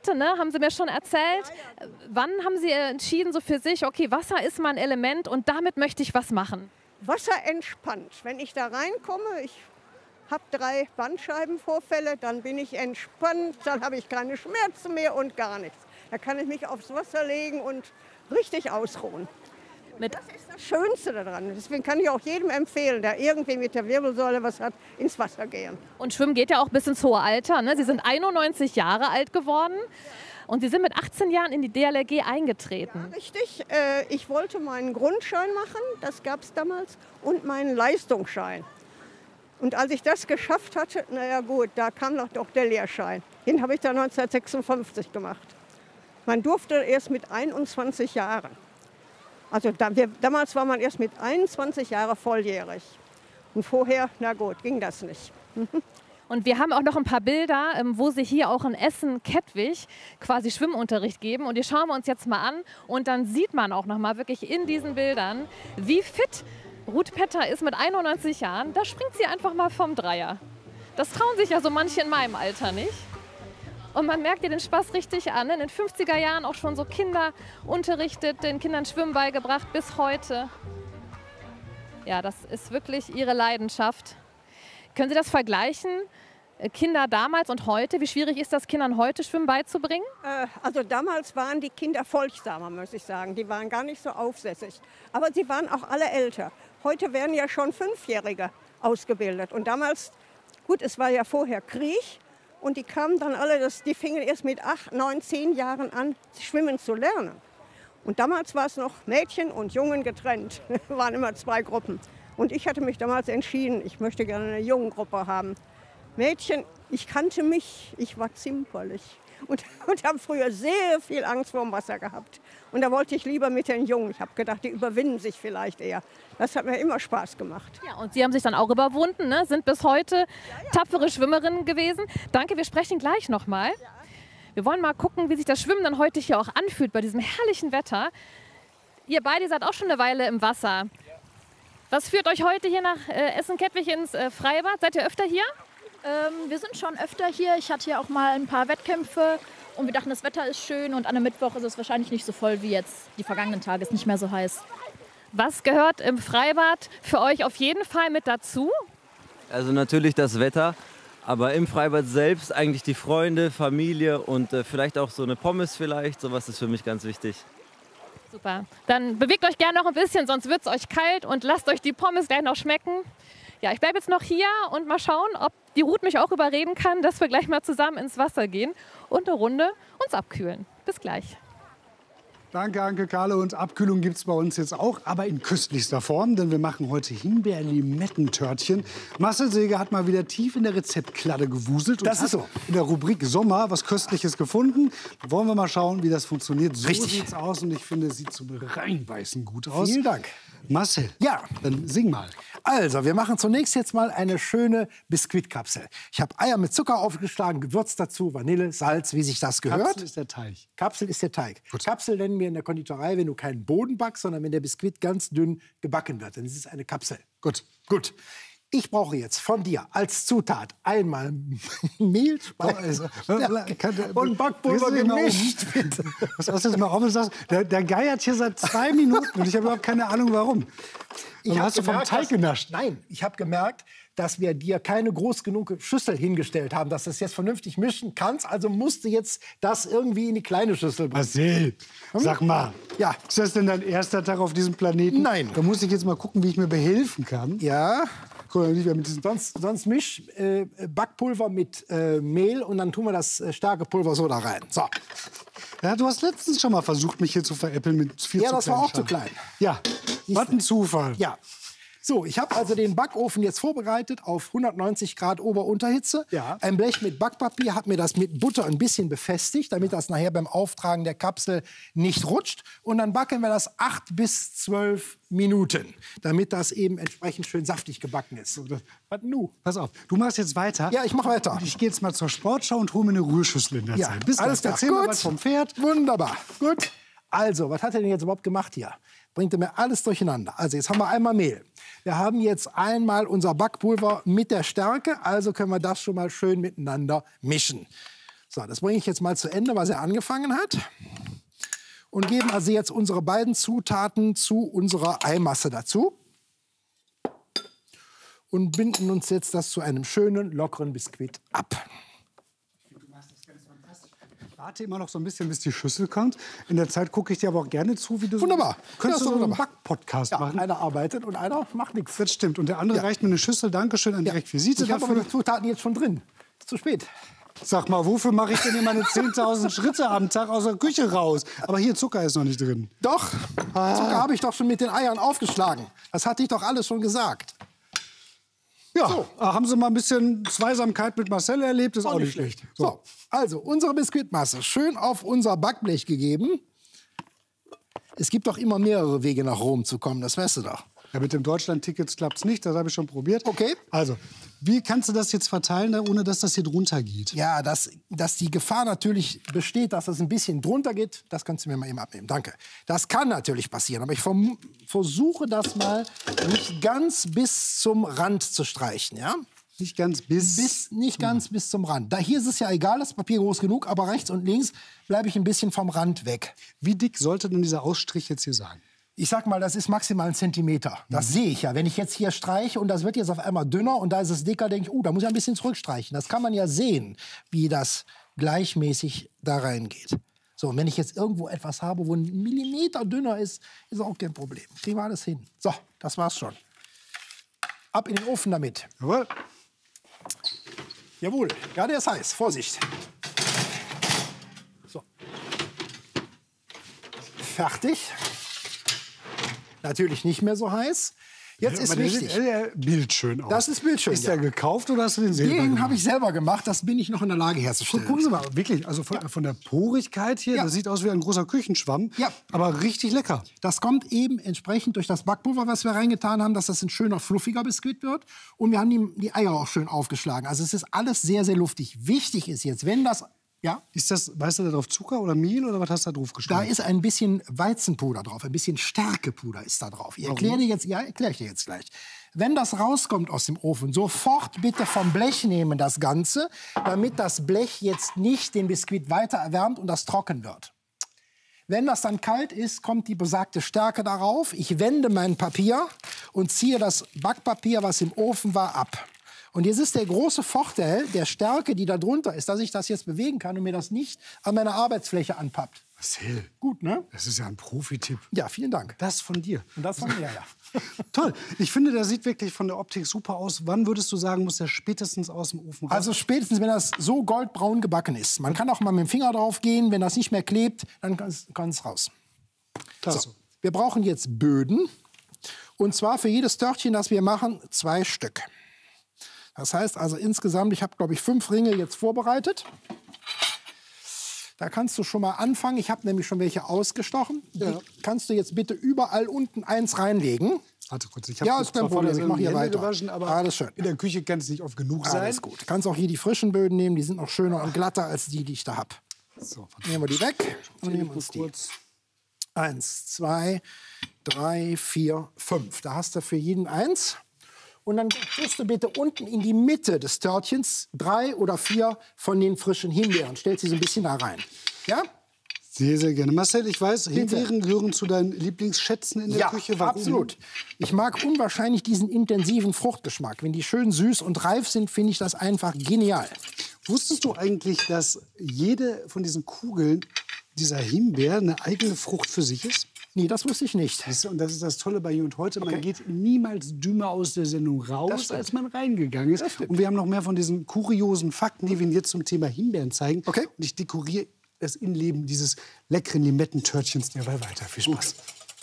Mathe, ne? Haben Sie mir schon erzählt. Wann haben Sie entschieden so für sich, okay, Wasser ist mein Element und damit möchte ich was machen? Wasser entspannt. Wenn ich da reinkomme, ich habe 3 Bandscheibenvorfälle, dann bin ich entspannt, dann habe ich keine Schmerzen mehr und gar nichts. Da kann ich mich aufs Wasser legen und richtig ausruhen. Das ist das Schönste daran. Deswegen kann ich auch jedem empfehlen, der irgendwie mit der Wirbelsäule was hat, ins Wasser gehen. Und Schwimmen geht ja auch bis ins hohe Alter, ne? Sie sind 91 Jahre alt geworden und Sie sind mit 18 Jahren in die DLRG eingetreten. Ja, richtig. Ich wollte meinen Grundschein machen, das gab es damals, und meinen Leistungsschein. Und als ich das geschafft hatte, naja gut, da kam doch der Lehrschein. Den habe ich dann 1956 gemacht. Man durfte erst mit 21 Jahren. Also damals war man erst mit 21 Jahren volljährig. Und vorher, na gut, ging das nicht. Und wir haben auch noch ein paar Bilder, wo Sie hier auch in Essen-Kettwig quasi Schwimmunterricht geben. Und die schauen wir uns jetzt mal an. Und dann sieht man auch noch mal wirklich in diesen Bildern, wie fit Ruth Petter ist mit 91 Jahren. Da springt sie einfach mal vom Dreier. Das trauen sich ja so manche in meinem Alter nicht. Und man merkt ihr den Spaß richtig an. In den 50er Jahren auch schon so Kinder unterrichtet, den Kindern Schwimmen beigebracht bis heute. Ja, das ist wirklich ihre Leidenschaft. Können Sie das vergleichen? Kinder damals und heute? Wie schwierig ist das, Kindern heute Schwimmen beizubringen? Also damals waren die Kinder folgsamer, muss ich sagen. Die waren gar nicht so aufsässig. Aber sie waren auch alle älter. Heute werden ja schon 5-Jährige ausgebildet. Und damals, gut, es war ja vorher Krieg. Und die kamen dann alle, die fingen erst mit 8, 9, 10 Jahren an, schwimmen zu lernen. Und damals war es noch Mädchen und Jungen getrennt. Waren immer 2 Gruppen. Und ich hatte mich damals entschieden, ich möchte gerne eine Jungengruppe haben. Mädchen, ich kannte mich, ich war zimperlich und habe früher sehr viel Angst vor dem Wasser gehabt. Und da wollte ich lieber mit den Jungen. Ich habe gedacht, die überwinden sich vielleicht eher. Das hat mir immer Spaß gemacht. Ja, und Sie haben sich dann auch überwunden, ne? Sind bis heute tapfere Schwimmerinnen gewesen. Danke, wir sprechen gleich noch mal. Wir wollen mal gucken, wie sich das Schwimmen dann heute hier auch anfühlt bei diesem herrlichen Wetter. Ihr beide seid auch schon eine Weile im Wasser. Was führt euch heute hier nach Essen-Kettwig ins Freibad? Seid ihr öfter hier? Wir sind schon öfter hier. Ich hatte hier auch mal ein paar Wettkämpfe und wir dachten, das Wetter ist schön und an einem Mittwoch ist es wahrscheinlich nicht so voll wie jetzt die vergangenen Tage. Es ist nicht mehr so heiß. Was gehört im Freibad für euch auf jeden Fall mit dazu? Also natürlich das Wetter, aber im Freibad selbst eigentlich die Freunde, Familie und vielleicht auch so eine Pommes vielleicht. Sowas ist für mich ganz wichtig. Super. Dann bewegt euch gerne noch ein bisschen, sonst wird es euch kalt und lasst euch die Pommes gleich noch schmecken. Ja, ich bleibe jetzt noch hier und mal schauen, ob die Ruth mich auch überreden kann, dass wir gleich mal zusammen ins Wasser gehen und eine Runde uns abkühlen. Bis gleich. Danke, Anke Kahle. Und Abkühlung gibt es bei uns jetzt auch, aber in köstlichster Form, denn wir machen heute Himbeer-Limettentörtchen. Marcel Seeger hat mal wieder tief in der Rezeptkladde gewuselt und hat in der Rubrik Sommer was Köstliches gefunden. Wollen wir mal schauen, wie das funktioniert. So sieht's aus und ich finde, es sieht zum Reinbeißen gut aus. Vielen Dank. Marcel, ja, dann sing mal. Also, wir machen zunächst jetzt mal eine schöne Biskuitkapsel. Ich habe Eier mit Zucker aufgeschlagen, Gewürz dazu, Vanille, Salz, wie sich das gehört. Kapsel ist der Teig. Kapsel ist der Teig. Gut. Kapsel nennen wir in der Konditorei, wenn du keinen Boden backst, sondern wenn der Biskuit ganz dünn gebacken wird. Dann ist es eine Kapsel. Gut. Gut. Ich brauche jetzt von dir als Zutat einmal Mehl, und Backpulver gemischt. Was hast du jetzt mal auf und sagst? Der geiert hier seit 2 Minuten und ich habe überhaupt keine Ahnung, warum. Hast du vom Teig genascht? Nein, ich habe gemerkt, dass wir dir keine groß genug Schüssel hingestellt haben, dass du es jetzt vernünftig mischen kannst. Also musst du jetzt das irgendwie in die kleine Schüssel bringen. Marcel, sag mal, ja. Ist das denn dein erster Tag auf diesem Planeten? Nein. Da muss ich jetzt mal gucken, wie ich mir behelfen kann. Ja. Guck mal, nicht mehr mit diesen Sonst misch Backpulver mit Mehl und dann tun wir das starke Pulver so da rein. So. Ja, du hast letztens schon mal versucht, mich hier zu veräppeln mit viel zu klein. Ja, das war auch zu klein. Ja, was ein Zufall. Ja. So, ich habe also den Backofen jetzt vorbereitet auf 190 Grad Ober-Unterhitze. Ja. Ein Blech mit Backpapier, habe mir das mit Butter ein bisschen befestigt, damit das nachher beim Auftragen der Kapsel nicht rutscht. Und dann backen wir das 8 bis 12 Minuten, damit das eben entsprechend schön saftig gebacken ist. Was nu? Pass auf, du machst jetzt weiter. Ja, ich mache weiter. Und ich gehe jetzt mal zur Sportschau und hole mir eine Rührschüssel in der Zeit. Bis alles gleich. klar. Erzähl mir was vom Pferd. Wunderbar. Gut. Also, was hat er denn jetzt überhaupt gemacht hier? Bringt er mir alles durcheinander. Also, jetzt haben wir einmal Mehl. Wir haben jetzt einmal unser Backpulver mit der Stärke. Also können wir das schon mal schön miteinander mischen. So, das bringe ich jetzt mal zu Ende, was er angefangen hat. Und geben also jetzt unsere beiden Zutaten zu unserer Eimasse dazu. Und binden uns jetzt das zu einem schönen, lockeren Biskuit ab. Ich warte immer noch so ein bisschen, bis die Schüssel kommt. In der Zeit gucke ich dir aber auch gerne zu, wie du Wunderbar. Könntest Ja, du so einen wunderbar. Back-Podcast Ja, machen? einer arbeitet und einer macht nichts. Das stimmt. Und der andere reicht mir eine Schüssel. Dankeschön an die Requisite Ich habe aber dafür. die Zutaten jetzt schon drin. Ist zu spät. Sag mal, wofür mache ich denn hier meine 10.000 Schritte am Tag aus der Küche raus? Aber hier, Zucker ist noch nicht drin. Doch, Zucker habe ich doch schon mit den Eiern aufgeschlagen. Das hatte ich doch alles schon gesagt. Ja, So. haben Sie mal ein bisschen Zweisamkeit mit Marcel erlebt? Ist auch nicht schlecht. So, also unsere Biskuitmasse schön auf unser Backblech gegeben. Es gibt doch immer mehrere Wege nach Rom zu kommen, das weißt du doch. Ja, mit dem Deutschland-Ticket klappt es nicht, das habe ich schon probiert. Okay. Also, wie kannst du das jetzt verteilen, ohne dass das hier drunter geht? Ja, dass die Gefahr natürlich besteht, dass es ein bisschen drunter geht, das kannst du mir mal eben abnehmen. Danke. Das kann natürlich passieren, aber ich versuche das mal nicht ganz bis zum Rand zu streichen, ja? Nicht ganz Nicht ganz bis zum Rand. Da hier ist es ja egal, das Papier groß genug, aber rechts und links bleibe ich ein bisschen vom Rand weg. Wie dick sollte denn dieser Ausstrich jetzt hier sein? Ich sag mal, das ist maximal 1 Zentimeter. Das sehe ich ja. Wenn ich jetzt hier streiche und das wird jetzt auf einmal dünner und da ist es dicker, denke ich, da muss ich ein bisschen zurückstreichen. Das kann man ja sehen, wie das gleichmäßig da reingeht. So, und wenn ich jetzt irgendwo etwas habe, wo 1 Millimeter dünner ist, ist auch kein Problem. Kriegen wir alles hin. So, das war's schon. Ab in den Ofen damit. Jawohl. Jawohl, ja, der ist heiß. Vorsicht. So. Fertig. Natürlich nicht mehr so heiß. Jetzt ist Aber der wichtig. sieht bildschön aus. Das ist bildschön, Ist ja. der gekauft oder hast du den selber Den gemacht? habe ich selber gemacht. Das bin ich noch in der Lage herzustellen. Gucken Sie mal, wirklich, also von der Porigkeit hier, Ja. das sieht aus wie ein großer Küchenschwamm, Ja. aber richtig lecker. Das kommt eben entsprechend durch das Backpulver, was wir reingetan haben, dass das ein schöner, fluffiger Biskuit wird. Und wir haben die Eier auch schön aufgeschlagen. Also es ist alles sehr, sehr luftig. Wichtig ist jetzt, wenn das... Ja, Ist das, weißt du da drauf Zucker oder Mehl oder was hast du da drauf da geschrieben? ist ein bisschen Weizenpuder drauf, ein bisschen Stärkepuder ist da drauf. Ich erkläre dir jetzt, ja, erkläre ich dir jetzt gleich. Wenn das rauskommt aus dem Ofen, sofort bitte vom Blech nehmen das Ganze, damit das Blech jetzt nicht den Biskuit weiter erwärmt und das trocken wird. Wenn das dann kalt ist, kommt die besagte Stärke darauf. Ich wende mein Papier und ziehe das Backpapier, was im Ofen war, ab. Und jetzt ist der große Vorteil der Stärke, die da drunter ist, dass ich das jetzt bewegen kann und mir das nicht an meiner Arbeitsfläche anpappt. Marcel, Gut, ne? das ist ja ein Profi-Tipp. Ja, vielen Dank. Das von dir. Und das von mir, ja. Toll. Ich finde, der sieht wirklich von der Optik super aus. Wann würdest du sagen, muss der spätestens aus dem Ofen raus? Also spätestens, wenn das so goldbraun gebacken ist. Man kann auch mal mit dem Finger drauf gehen. Wenn das nicht mehr klebt, dann kann es raus. Klasse. So, wir brauchen jetzt Böden. Und zwar für jedes Törtchen, das wir machen, 2 Stück. Das heißt also insgesamt, ich habe, glaube ich, 5 Ringe jetzt vorbereitet. Da kannst du schon mal anfangen. Ich habe nämlich schon welche ausgestochen. Ja. Die kannst du jetzt bitte überall unten 1 reinlegen. Warte kurz, ich Ja, habe ist kein zwar vorne Problem. Ich mach hier die Hände weiter. gewaschen, aber Alles schön. in der Küche kann es nicht oft genug sein. Alles gut. Du kannst auch hier die frischen Böden nehmen. Die sind noch schöner und glatter als die ich da habe. So, Nehmen wir die weg und nehmen uns die. kurz. 1, 2, 3, 4, 5. Da hast du für jeden 1. Und dann tust du bitte unten in die Mitte des Törtchens 3 oder 4 von den frischen Himbeeren. Stellst sie so ein bisschen da rein. Ja? Sehr, sehr gerne. Marcel, ich weiß, Himbeeren gehören zu deinen Lieblingsschätzen in der Ja, Küche. Warum? absolut. Ich mag unwahrscheinlich diesen intensiven Fruchtgeschmack. Wenn die schön süß und reif sind, finde ich das einfach genial. Wusstest du eigentlich, dass jede von diesen Kugeln dieser Himbeer eine eigene Frucht für sich ist? Nee, das wusste ich nicht. Siehst du, und das ist das Tolle bei Hier und Heute. Man geht niemals dümmer aus der Sendung raus, als man reingegangen ist. Und wir haben noch mehr von diesen kuriosen Fakten, die wir Ihnen jetzt zum Thema Himbeeren zeigen. Okay. Und ich dekoriere das Innenleben dieses leckeren Limettentörtchens derweil weiter. Viel Spaß.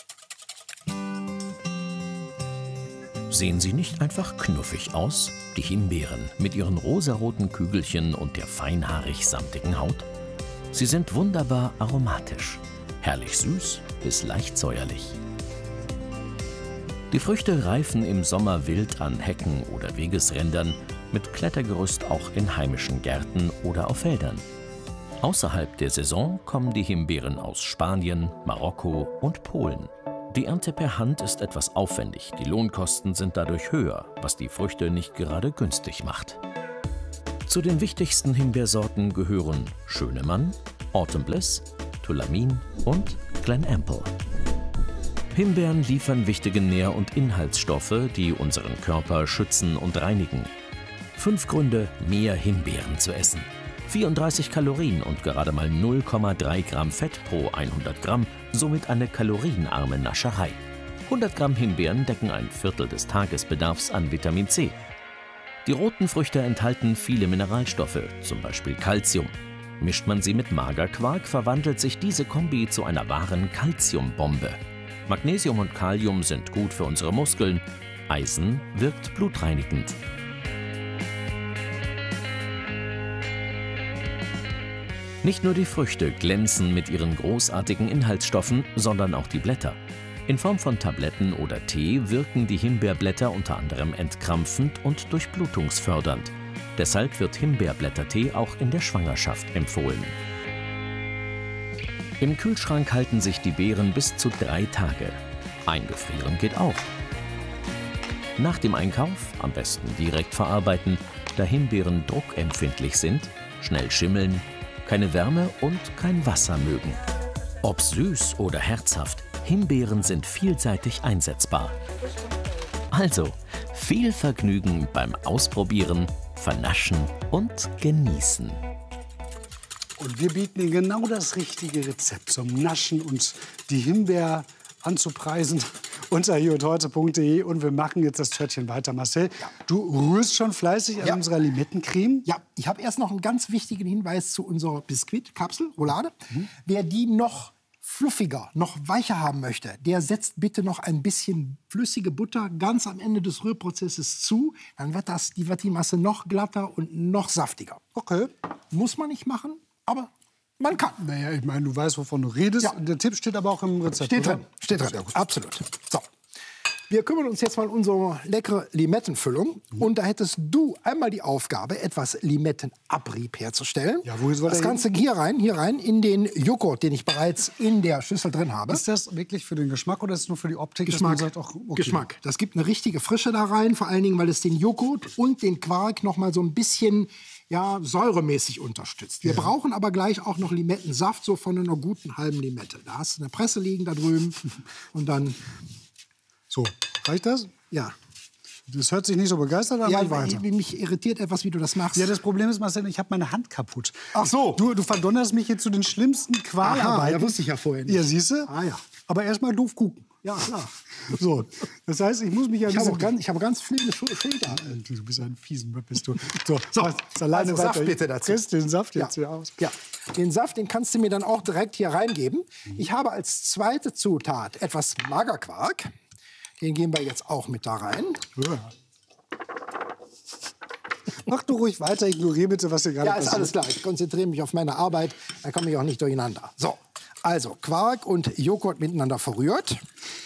Sehen sie nicht einfach knuffig aus? Die Himbeeren mit ihren rosaroten Kügelchen und der feinhaarig-samtigen Haut? Sie sind wunderbar aromatisch, herrlich süß bis leicht säuerlich. Die Früchte reifen im Sommer wild an Hecken oder Wegesrändern, mit Klettergerüst auch in heimischen Gärten oder auf Feldern. Außerhalb der Saison kommen die Himbeeren aus Spanien, Marokko und Polen. Die Ernte per Hand ist etwas aufwendig, die Lohnkosten sind dadurch höher, was die Früchte nicht gerade günstig macht. Zu den wichtigsten Himbeersorten gehören Schönemann, Autumn Bliss, Tullamin und Glen Ample. Himbeeren liefern wichtige Nähr- und Inhaltsstoffe, die unseren Körper schützen und reinigen. 5 Gründe, mehr Himbeeren zu essen. 34 Kalorien und gerade mal 0,3 Gramm Fett pro 100 Gramm, somit eine kalorienarme Nascherei. 100 Gramm Himbeeren decken ein Viertel des Tagesbedarfs an Vitamin C. Die roten Früchte enthalten viele Mineralstoffe, zum Beispiel Calcium. Mischt man sie mit Magerquark, verwandelt sich diese Kombi zu einer wahren Calciumbombe. Magnesium und Kalium sind gut für unsere Muskeln. Eisen wirkt blutreinigend. Nicht nur die Früchte glänzen mit ihren großartigen Inhaltsstoffen, sondern auch die Blätter. In Form von Tabletten oder Tee wirken die Himbeerblätter unter anderem entkrampfend und durchblutungsfördernd. Deshalb wird Himbeerblättertee auch in der Schwangerschaft empfohlen. Im Kühlschrank halten sich die Beeren bis zu 3 Tage. Eingefrieren geht auch. Nach dem Einkauf am besten direkt verarbeiten, da Himbeeren druckempfindlich sind, schnell schimmeln, keine Wärme und kein Wasser mögen. Ob süß oder herzhaft, Himbeeren sind vielseitig einsetzbar. Also, viel Vergnügen beim Ausprobieren, Vernaschen und Genießen. Und wir bieten Ihnen genau das richtige Rezept zum Naschen und die Himbeer anzupreisen unter hierundheute.de. Und wir machen jetzt das Törtchen weiter. Marcel, du rührst schon fleißig an unserer Limettencreme. Ja, ich habe erst noch einen ganz wichtigen Hinweis zu unserer Biskuitkapsel, Roulade. Wer die noch fluffiger, noch weicher haben möchte, der setzt bitte noch ein bisschen flüssige Butter ganz am Ende des Rührprozesses zu. Dann wird die Masse noch glatter und noch saftiger. Okay. Muss man nicht machen, aber man kann. Naja, ich meine, du weißt, wovon du redest. Ja. Der Tipp steht aber auch im Rezept. Steht oder? drin, steht drin. Absolut. So. Wir kümmern uns jetzt mal um unsere leckere Limettenfüllung. Und da hättest du einmal die Aufgabe, etwas Limettenabrieb herzustellen. Ja, wo soll das der Ganze hier rein in den Joghurt, den ich bereits in der Schüssel drin habe. Ist das wirklich für den Geschmack oder ist es nur für die Optik? Geschmack. Dass man sagt, ach, okay. Geschmack. Das gibt eine richtige Frische da rein, vor allen Dingen, weil es den Joghurt und den Quark noch mal so ein bisschen säuremäßig unterstützt. Wir brauchen aber gleich auch noch Limettensaft, so von einer guten halben Limette. Da hast du eine Presse liegen da drüben und dann... So, reicht das? Ja. Das hört sich nicht so begeistert an, Ja, weiter. mich irritiert etwas, wie du das machst. Ja, das Problem ist, Marcel, ich habe meine Hand kaputt. Ach so. Du verdonnerst mich hier zu den schlimmsten Qualarbeiten. Ja, wusste ich ja vorher nicht. Ja, siehst du? Ah, ja. Aber erst mal doof gucken. Ja, klar. So, das heißt, ich muss mich ja... Ich habe ganz fliegende Schulter. Du bist ein Fiesen, was bist du? So, alleine also Saft bitte dazu. Kriegst den Saft jetzt hier aus? Ja, den Saft, den kannst du mir dann auch direkt hier reingeben. Ich habe als zweite Zutat etwas Magerquark. Den geben wir jetzt auch mit da rein. Ja. Mach du ruhig weiter, ignoriere bitte, was hier gerade passiert. Ja, ist alles klar. Ich konzentriere mich auf meine Arbeit, da komme ich auch nicht durcheinander. So, also Quark und Joghurt miteinander verrührt.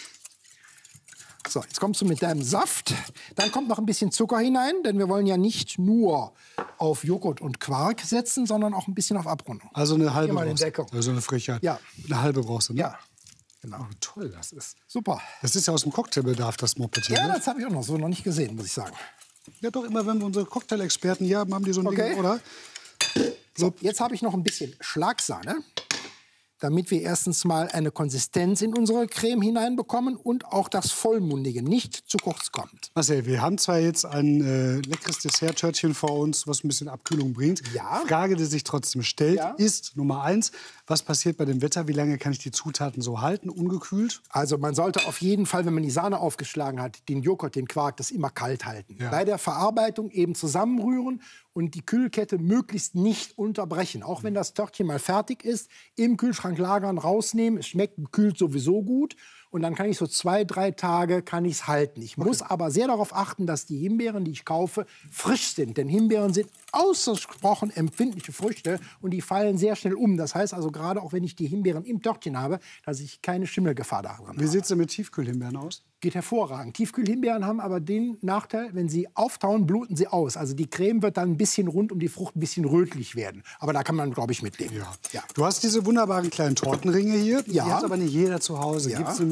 So, jetzt kommst du mit deinem Saft. Dann kommt noch ein bisschen Zucker hinein, denn wir wollen ja nicht nur auf Joghurt und Quark setzen, sondern auch ein bisschen auf Abrundung. Also eine halbe mal in brauchst du. Deckung. Also eine Frechheit. Ja. Eine halbe brauchst du, ne? Ja, genau. Oh, toll das ist. Super. Das ist ja aus dem Cocktailbedarf, das Moped hier. Ja, ne? das habe ich auch noch so noch nicht gesehen, muss ich sagen. Ja, doch, immer wenn wir unsere Cocktail-Experten hier haben, haben die so ein Ding, oder? So, jetzt habe ich noch ein bisschen Schlagsahne, damit wir erstens mal eine Konsistenz in unsere Creme hineinbekommen und auch das Vollmundige nicht zu kurz kommt. Marcel, wir haben zwar jetzt ein leckeres Dessert-Törtchen vor uns, was ein bisschen Abkühlung bringt. Ja. Frage, die sich trotzdem stellt, ist Nummer 1, was passiert bei dem Wetter? Wie lange kann ich die Zutaten so halten, ungekühlt? Also man sollte auf jeden Fall, wenn man die Sahne aufgeschlagen hat, den Joghurt, den Quark, das immer kalt halten. Ja. Bei der Verarbeitung eben zusammenrühren und die Kühlkette möglichst nicht unterbrechen. Auch wenn das Törtchen mal fertig ist, im Kühlschrank lagern, rausnehmen. Es schmeckt gekühlt sowieso gut. Und dann kann ich so 2, 3 Tage kann ich's halten. Ich muss aber sehr darauf achten, dass die Himbeeren, die ich kaufe, frisch sind. Denn Himbeeren sind ausgesprochen empfindliche Früchte und die fallen sehr schnell um. Das heißt also gerade auch, wenn ich die Himbeeren im Törtchen habe, dass ich keine Schimmelgefahr darin habe. Wie sieht es denn mit Tiefkühlhimbeeren aus? Geht hervorragend. Tiefkühlhimbeeren haben aber den Nachteil, wenn sie auftauen, bluten sie aus. Also die Creme wird dann ein bisschen rund um die Frucht ein bisschen rötlich werden. Aber da kann man, glaube ich, mitleben. Ja. Du hast diese wunderbaren kleinen Tortenringe hier. Ja. Die hat aber nicht jeder zu Hause. Ja. Gibt es eine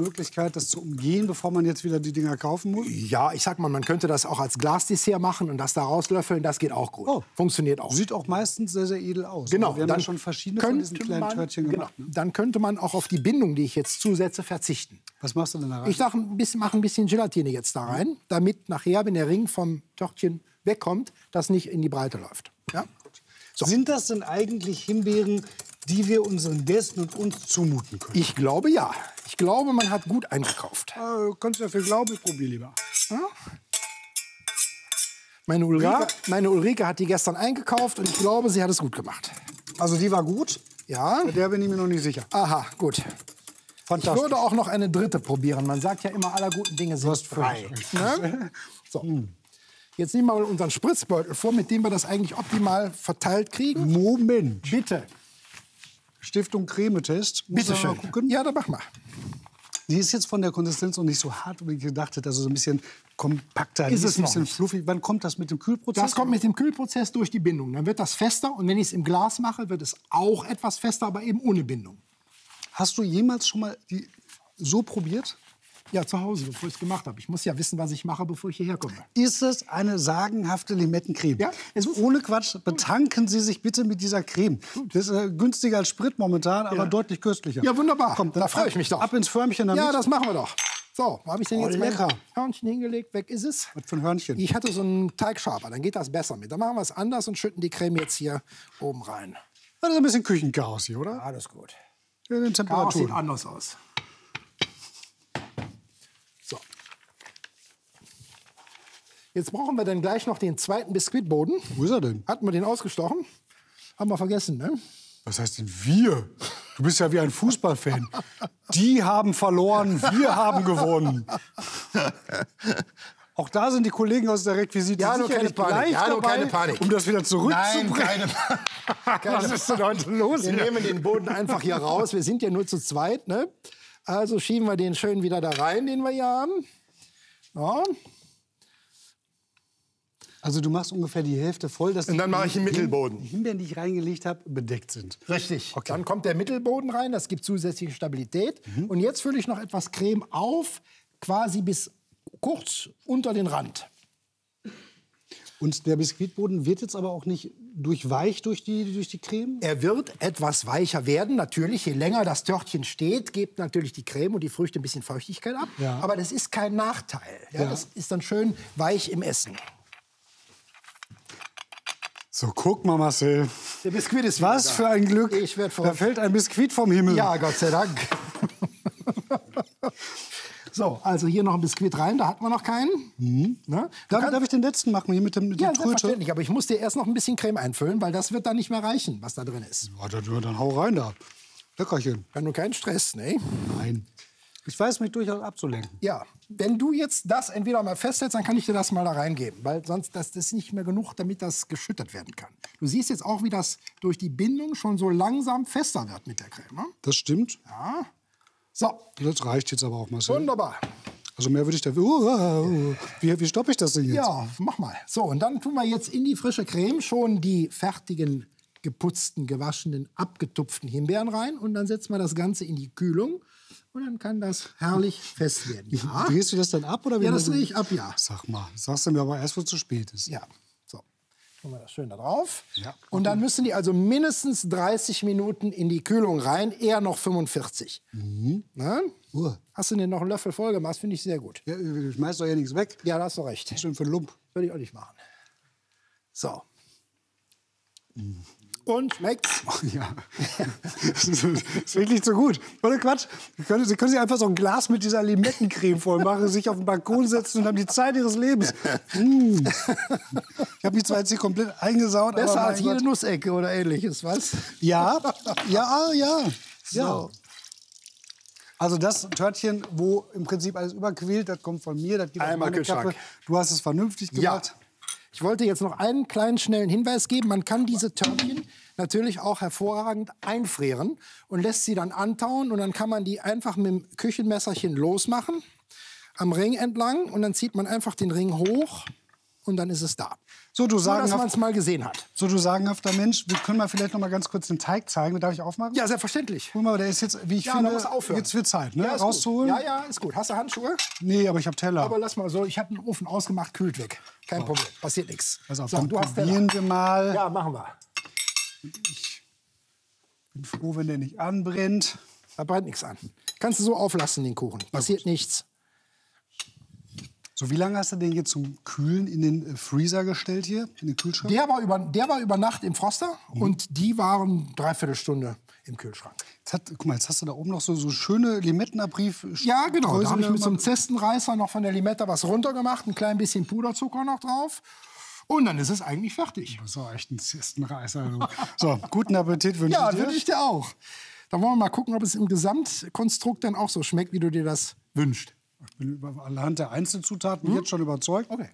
Möglichkeit, das zu umgehen, bevor man jetzt wieder die Dinger kaufen muss? Ja, ich sag mal, man könnte das auch als Glasdessert machen und das da rauslöffeln. Das geht auch gut. Oh. Funktioniert auch. Sieht auch meistens sehr, sehr edel aus. Genau. Wir haben ja schon verschiedene von diesen kleinen Törtchen gemacht. Ne? Dann könnte man auch auf die Bindung, die ich jetzt zusetze, verzichten. Was machst du denn da rein? Ich mache ein bisschen Gelatine jetzt da rein, damit nachher, wenn der Ring vom Törtchen wegkommt, das nicht in die Breite läuft. Ja? So. Sind das denn eigentlich Himbeeren, die wir unseren Gästen und uns zumuten können? Ich glaube, ja. Ich glaube, man hat gut eingekauft. Kannst du ja für glauben, ich probiere lieber. Ja? Meine Ulrike hat die gestern eingekauft und ich glaube, sie hat es gut gemacht. Also die war gut? Ja. Bei der bin ich mir noch nicht sicher. Aha, gut. Ich würde auch noch eine dritte probieren. Man sagt ja immer, aller guten Dinge sind frei. Ne? So. Jetzt nehmen wir mal unseren Spritzbeutel vor, mit dem wir das eigentlich optimal verteilt kriegen. Moment. Bitte. Stiftung Cremetest. Bitte schön. Mal gucken? Ja, dann mach mal. Die ist jetzt von der Konsistenz noch nicht so hart, wie ich gedacht hätte. Also so ein bisschen kompakter. Ist es ein noch bisschen nicht. fluffig. Wann kommt das mit dem Kühlprozess? Das kommt mit dem Kühlprozess durch die Bindung. Dann wird das fester. Und wenn ich es im Glas mache, wird es auch etwas fester, aber eben ohne Bindung. Hast du jemals schon mal die so probiert? Ja, zu Hause, bevor ich es gemacht habe. Ich muss ja wissen, was ich mache, bevor ich hierher komme. Ist es eine sagenhafte Limettencreme? Ja. Jetzt ohne Quatsch, betanken Sie sich bitte mit dieser Creme. Das ist günstiger als Sprit momentan, aber deutlich köstlicher. Ja, wunderbar. Komm, dann da freue ich mich doch. Ab ins Förmchen damit. Ja, das machen wir doch. So, wo habe ich denn jetzt lecker. mein Hörnchen hingelegt? Weg ist es. Was für ein Hörnchen? Ich hatte so einen Teigschaber, dann geht das besser mit. Dann machen wir es anders und schütten die Creme jetzt hier oben rein. Das ist ein bisschen Küchenchaos hier, oder? Alles gut. Ja, den Chaos Temperaturen. sieht anders aus. So. Jetzt brauchen wir dann gleich noch den zweiten Biskuitboden. Wo ist er denn? Hatten wir den ausgestochen? Haben wir vergessen, ne? Was heißt denn wir? Du bist ja wie ein Fußballfan. Die haben verloren, wir haben gewonnen. Auch da sind die Kollegen aus der Requisite sicherlich gleich dabei, um das wieder zurückzubringen. Nein, Was ist denn heute los Wir hier? nehmen den Boden einfach hier raus. Wir sind ja nur zu zweit, ne? Also schieben wir den schön wieder da rein, den wir hier haben. Ja. Also du machst ungefähr die Hälfte voll, dass Und dann mache ich den Mittelboden. Die Himbeeren, die ich reingelegt habe, bedeckt sind. Richtig. Okay. Dann kommt der Mittelboden rein, das gibt zusätzliche Stabilität. Und jetzt fülle ich noch etwas Creme auf, quasi bis kurz unter den Rand. Und der Biskuitboden wird jetzt aber auch nicht durchweicht durch die Creme? Er wird etwas weicher werden, natürlich. Je länger das Törtchen steht, gibt natürlich die Creme und die Früchte ein bisschen Feuchtigkeit ab. Ja. Aber das ist kein Nachteil. Ja, Ja. das ist dann schön weich im Essen. So, guck mal, Marcel. Der Biskuit ist Was wieder da. für ein Glück. Ich werd Da verrückt. fällt ein Biskuit vom Himmel. Ja, Gott sei Dank. So, also hier noch ein Biskuit rein, da hatten wir noch keinen. Ne? Darf ich den letzten machen, hier mit dem Ja, Tröte? selbstverständlich, aber ich muss dir erst noch ein bisschen Creme einfüllen, weil das wird dann nicht mehr reichen, was da drin ist. Ja, dann hau rein da. Leckerchen. Wenn du keinen Stress, ne? Nein. Ich weiß mich durchaus abzulenken. Ja, wenn du jetzt das entweder mal festhältst, dann kann ich dir das mal da reingeben, weil sonst das ist nicht mehr genug, damit das geschüttet werden kann. Du siehst jetzt auch, wie das durch die Bindung schon so langsam fester wird mit der Creme. Ne? Das stimmt. Ja. So, Das reicht jetzt aber auch, Marcel. wunderbar. Also mehr würde ich da... Wie stoppe ich das denn jetzt? Ja, mach mal. So, und dann tun wir jetzt in die frische Creme schon die fertigen, geputzten, gewaschenen, abgetupften Himbeeren rein. Und dann setzen wir das Ganze in die Kühlung. Und dann kann das herrlich fest werden. Ja, Drehst du das dann ab? Oder wie ja das du- drehe ich ab, ja. Sag mal, sagst du mir aber erst, wo es zu spät ist. Ja, so. Tun wir das schön da drauf. Ja. Und dann müssen die also mindestens 30 Minuten in die Kühlung rein, eher noch 45. Na? Hast du denn noch einen Löffel voll gemacht? Finde ich sehr gut. Ja, ich schmeiß doch ja nichts weg. Ja, da hast du recht. Schön für einen Lump. Würde ich auch nicht machen. So. Und schmeckt's? Ja. Das ist wirklich zu gut. Oder Quatsch. Sie können sich einfach so ein Glas mit dieser Limettencreme voll machen, sich auf den Balkon setzen und haben die Zeit ihres Lebens. Ich habe mich zwar jetzt hier komplett eingesaut, Besser aber als mein jede Gott. Nussecke oder ähnliches, was? Ja, ja. So. Also das Törtchen, wo im Prinzip alles überquillt, das kommt von mir, das geht auf Einmal meine Kühlschrank. Kappe. Du hast es vernünftig gemacht. Ich wollte jetzt noch einen kleinen schnellen Hinweis geben. Man kann diese Törtchen natürlich auch hervorragend einfrieren und lässt sie dann antauen. Und dann kann man die einfach mit dem Küchenmesserchen losmachen, am Ring entlang. Und dann zieht man einfach den Ring hoch und dann ist es da. So, du So, dass man es mal gesehen hat. So, du sagenhafter Mensch, wir können mal vielleicht noch mal ganz kurz den Teig zeigen. Darf ich aufmachen? Ja, selbstverständlich. Guck mal, der ist jetzt, wie ich Ja, finde, da muss aufhören. jetzt wird Zeit, ne? Ja, ist Rauszuholen. gut. Ja, ist gut. Hast du Handschuhe? Nee, aber ich habe Teller. Aber lass mal so, ich habe den Ofen ausgemacht, kühlt weg. Kein Problem, passiert nichts. Pass auf, So, dann du hast Teller. probieren wir mal. Ja, machen wir. Bin froh, wenn der nicht anbrennt. Da brennt nichts an. Kannst du so auflassen, den Kuchen. Passiert nichts. So, wie lange hast du den jetzt zum Kühlen in den Freezer gestellt hier, in den Kühlschrank? Der war über Nacht im Froster und die waren 3/4 Stunde im Kühlschrank. Guck mal, jetzt hast du da oben noch so schöne Limettenabrief. Ja, genau. Da habe ich mit so einem mal- Zestenreißer noch von der Limetta was runtergemacht, ein klein bisschen Puderzucker noch drauf. Und dann ist es eigentlich fertig. Das war echt ein Zistenreißer. Du. So, guten Appetit wünsche Ja, ich dir. würde ich dir auch. Dann wollen wir mal gucken, ob es im Gesamtkonstrukt dann auch so schmeckt, wie du dir das wünschst. Ich bin anhand der Einzelzutaten jetzt schon überzeugt. Okay.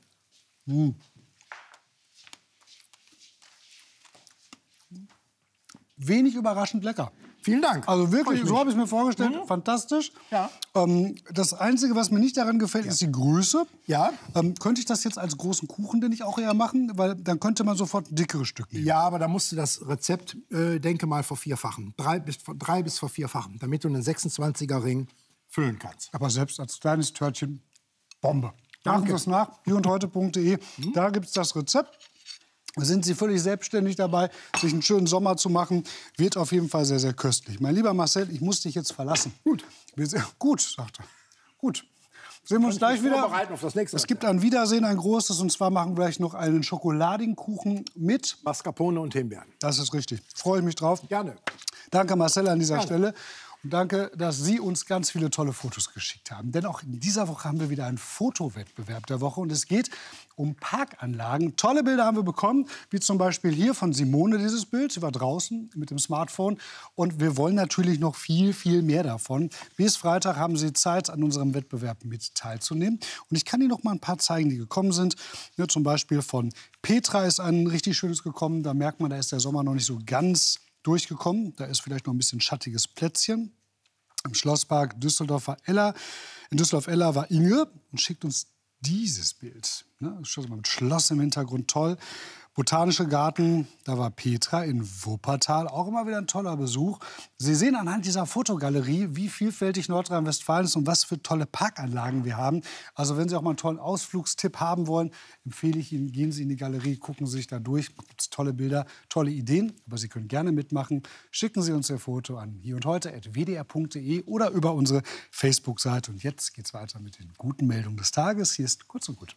Wenig überraschend lecker. Vielen Dank. Also Freu wirklich, ich so mich. habe ich es mir vorgestellt. Fantastisch. Ja. Das Einzige, was mir nicht daran gefällt, ist die Größe. Ja. Könnte ich das jetzt als großen Kuchen denn nicht auch eher machen? Weil dann könnte man sofort ein dickeres Stück nehmen. Ja, aber da musst du das Rezept, denke mal, vervierfachen. 3 bis vervierfachen, damit du einen 26er-Ring füllen kannst. Aber selbst als kleines Törtchen, Bombe. Machen Danke. Sie es nach, hierundheute.de. Da gibt es das Rezept. Da sind Sie völlig selbstständig dabei, sich einen schönen Sommer zu machen. Wird auf jeden Fall sehr, sehr köstlich. Mein lieber Marcel, ich muss dich jetzt verlassen. Gut. Gut, sagt er. Gut. Sehen wir uns gleich mich wieder. vorbereiten auf das nächste. Es gibt ein Wiedersehen, ein großes. Und zwar machen wir gleich noch einen Schokoladenkuchen mit. Mascarpone und Himbeeren. Das ist richtig. Freue ich mich drauf. Gerne. Danke, Marcel, an dieser Gerne. Stelle. Und danke, dass Sie uns ganz viele tolle Fotos geschickt haben. Denn auch in dieser Woche haben wir wieder einen Fotowettbewerb der Woche. Und es geht um Parkanlagen. Tolle Bilder haben wir bekommen, wie zum Beispiel hier von Simone dieses Bild. Sie war draußen mit dem Smartphone. Und wir wollen natürlich noch viel, viel mehr davon. Bis Freitag haben Sie Zeit, an unserem Wettbewerb mit teilzunehmen. Und ich kann Ihnen noch mal ein paar zeigen, die gekommen sind. Ja, zum Beispiel von Petra ist ein richtig schönes gekommen. Da merkt man, da ist der Sommer noch nicht so ganz durchgekommen. Da ist vielleicht noch ein bisschen schattiges Plätzchen. Im Schlosspark Düsseldorfer Eller. In Düsseldorf-Eller war Inge und schickt uns dieses Bild. Ne? Schon mal mit Schloss im Hintergrund, toll. Botanische Garten, da war Petra in Wuppertal, auch immer wieder ein toller Besuch. Sie sehen anhand dieser Fotogalerie, wie vielfältig Nordrhein-Westfalen ist und was für tolle Parkanlagen wir haben. Also wenn Sie auch mal einen tollen Ausflugstipp haben wollen, empfehle ich Ihnen, gehen Sie in die Galerie, gucken Sie sich da durch. Da gibt es tolle Bilder, tolle Ideen, aber Sie können gerne mitmachen. Schicken Sie uns Ihr Foto an hierundheute@wdr.de oder über unsere Facebook-Seite. Und jetzt geht's weiter mit den guten Meldungen des Tages. Hier ist Kurz und Gut.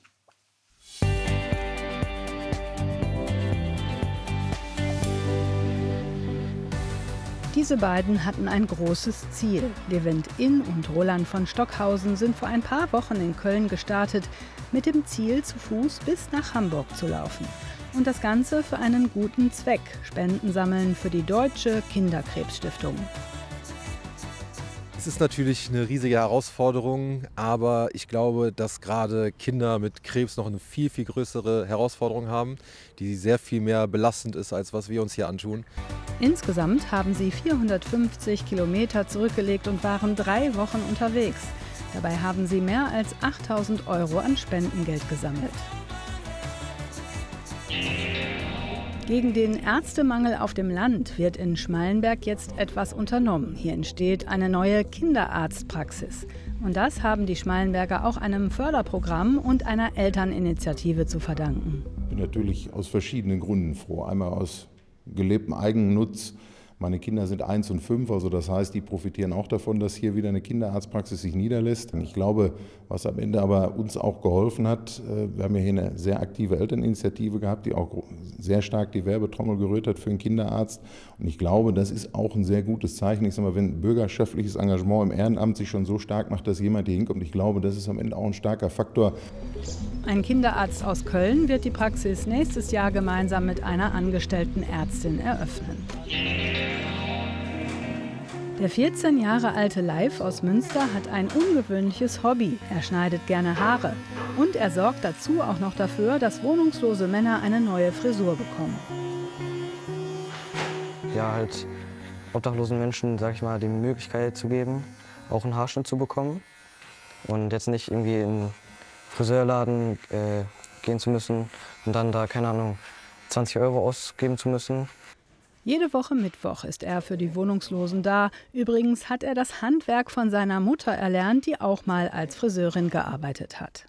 Diese beiden hatten ein großes Ziel. Levent Inn und Roland von Stockhausen sind vor ein paar Wochen in Köln gestartet, mit dem Ziel, zu Fuß bis nach Hamburg zu laufen. Und das Ganze für einen guten Zweck: Spenden sammeln für die Deutsche Kinderkrebsstiftung. Es ist natürlich eine riesige Herausforderung, aber ich glaube, dass gerade Kinder mit Krebs noch eine viel, viel größere Herausforderung haben, die sehr viel mehr belastend ist, als was wir uns hier antun. Insgesamt haben sie 450 Kilometer zurückgelegt und waren 3 Wochen unterwegs. Dabei haben sie mehr als 8.000 € an Spendengeld gesammelt. Gegen den Ärztemangel auf dem Land wird in Schmallenberg jetzt etwas unternommen. Hier entsteht eine neue Kinderarztpraxis. Und das haben die Schmallenberger auch einem Förderprogramm und einer Elterninitiative zu verdanken. Ich bin natürlich aus verschiedenen Gründen froh. Einmal aus gelebtem Eigennutz. Meine Kinder sind 1 und 5, also das heißt, die profitieren auch davon, dass hier wieder eine Kinderarztpraxis sich niederlässt. Ich glaube, was am Ende aber uns auch geholfen hat, wir haben ja hier eine sehr aktive Elterninitiative gehabt, die auch sehr stark die Werbetrommel gerührt hat für einen Kinderarzt. Und ich glaube, das ist auch ein sehr gutes Zeichen. Ich sage mal, wenn bürgerschaftliches Engagement im Ehrenamt sich schon so stark macht, dass jemand hier hinkommt, ich glaube, das ist am Ende auch ein starker Faktor. Ein Kinderarzt aus Köln wird die Praxis nächstes Jahr gemeinsam mit einer angestellten Ärztin eröffnen. Der 14 Jahre alte Leif aus Münster hat ein ungewöhnliches Hobby. Er schneidet gerne Haare. Und er sorgt dazu auch noch dafür, dass wohnungslose Männer eine neue Frisur bekommen. Ja, halt obdachlosen Menschen, sag ich mal, die Möglichkeit zu geben, auch einen Haarschnitt zu bekommen. Und jetzt nicht irgendwie im Friseurladen gehen zu müssen und dann da, keine Ahnung, 20 € ausgeben zu müssen. Jede Woche Mittwoch ist er für die Wohnungslosen da. Übrigens hat er das Handwerk von seiner Mutter erlernt, die auch mal als Friseurin gearbeitet hat.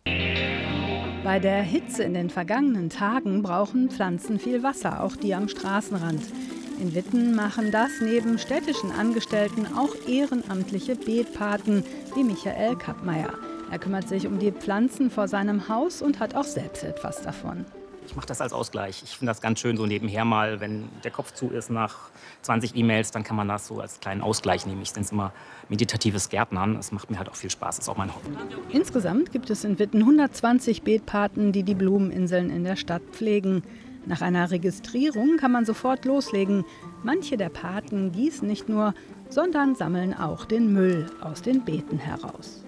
Bei der Hitze in den vergangenen Tagen brauchen Pflanzen viel Wasser, auch die am Straßenrand. In Witten machen das neben städtischen Angestellten auch ehrenamtliche Beetpaten wie Michael Kappmeier. Er kümmert sich um die Pflanzen vor seinem Haus und hat auch selbst etwas davon. Ich mache das als Ausgleich. Ich finde das ganz schön so nebenher mal, wenn der Kopf zu ist nach 20 E-Mails, dann kann man das so als kleinen Ausgleich nehmen. Ich nenne es immer meditatives Gärtnern. Das macht mir halt auch viel Spaß. Das ist auch mein Hobby. Insgesamt gibt es in Witten 120 Beetpaten, die die Blumeninseln in der Stadt pflegen. Nach einer Registrierung kann man sofort loslegen. Manche der Paten gießen nicht nur, sondern sammeln auch den Müll aus den Beeten heraus.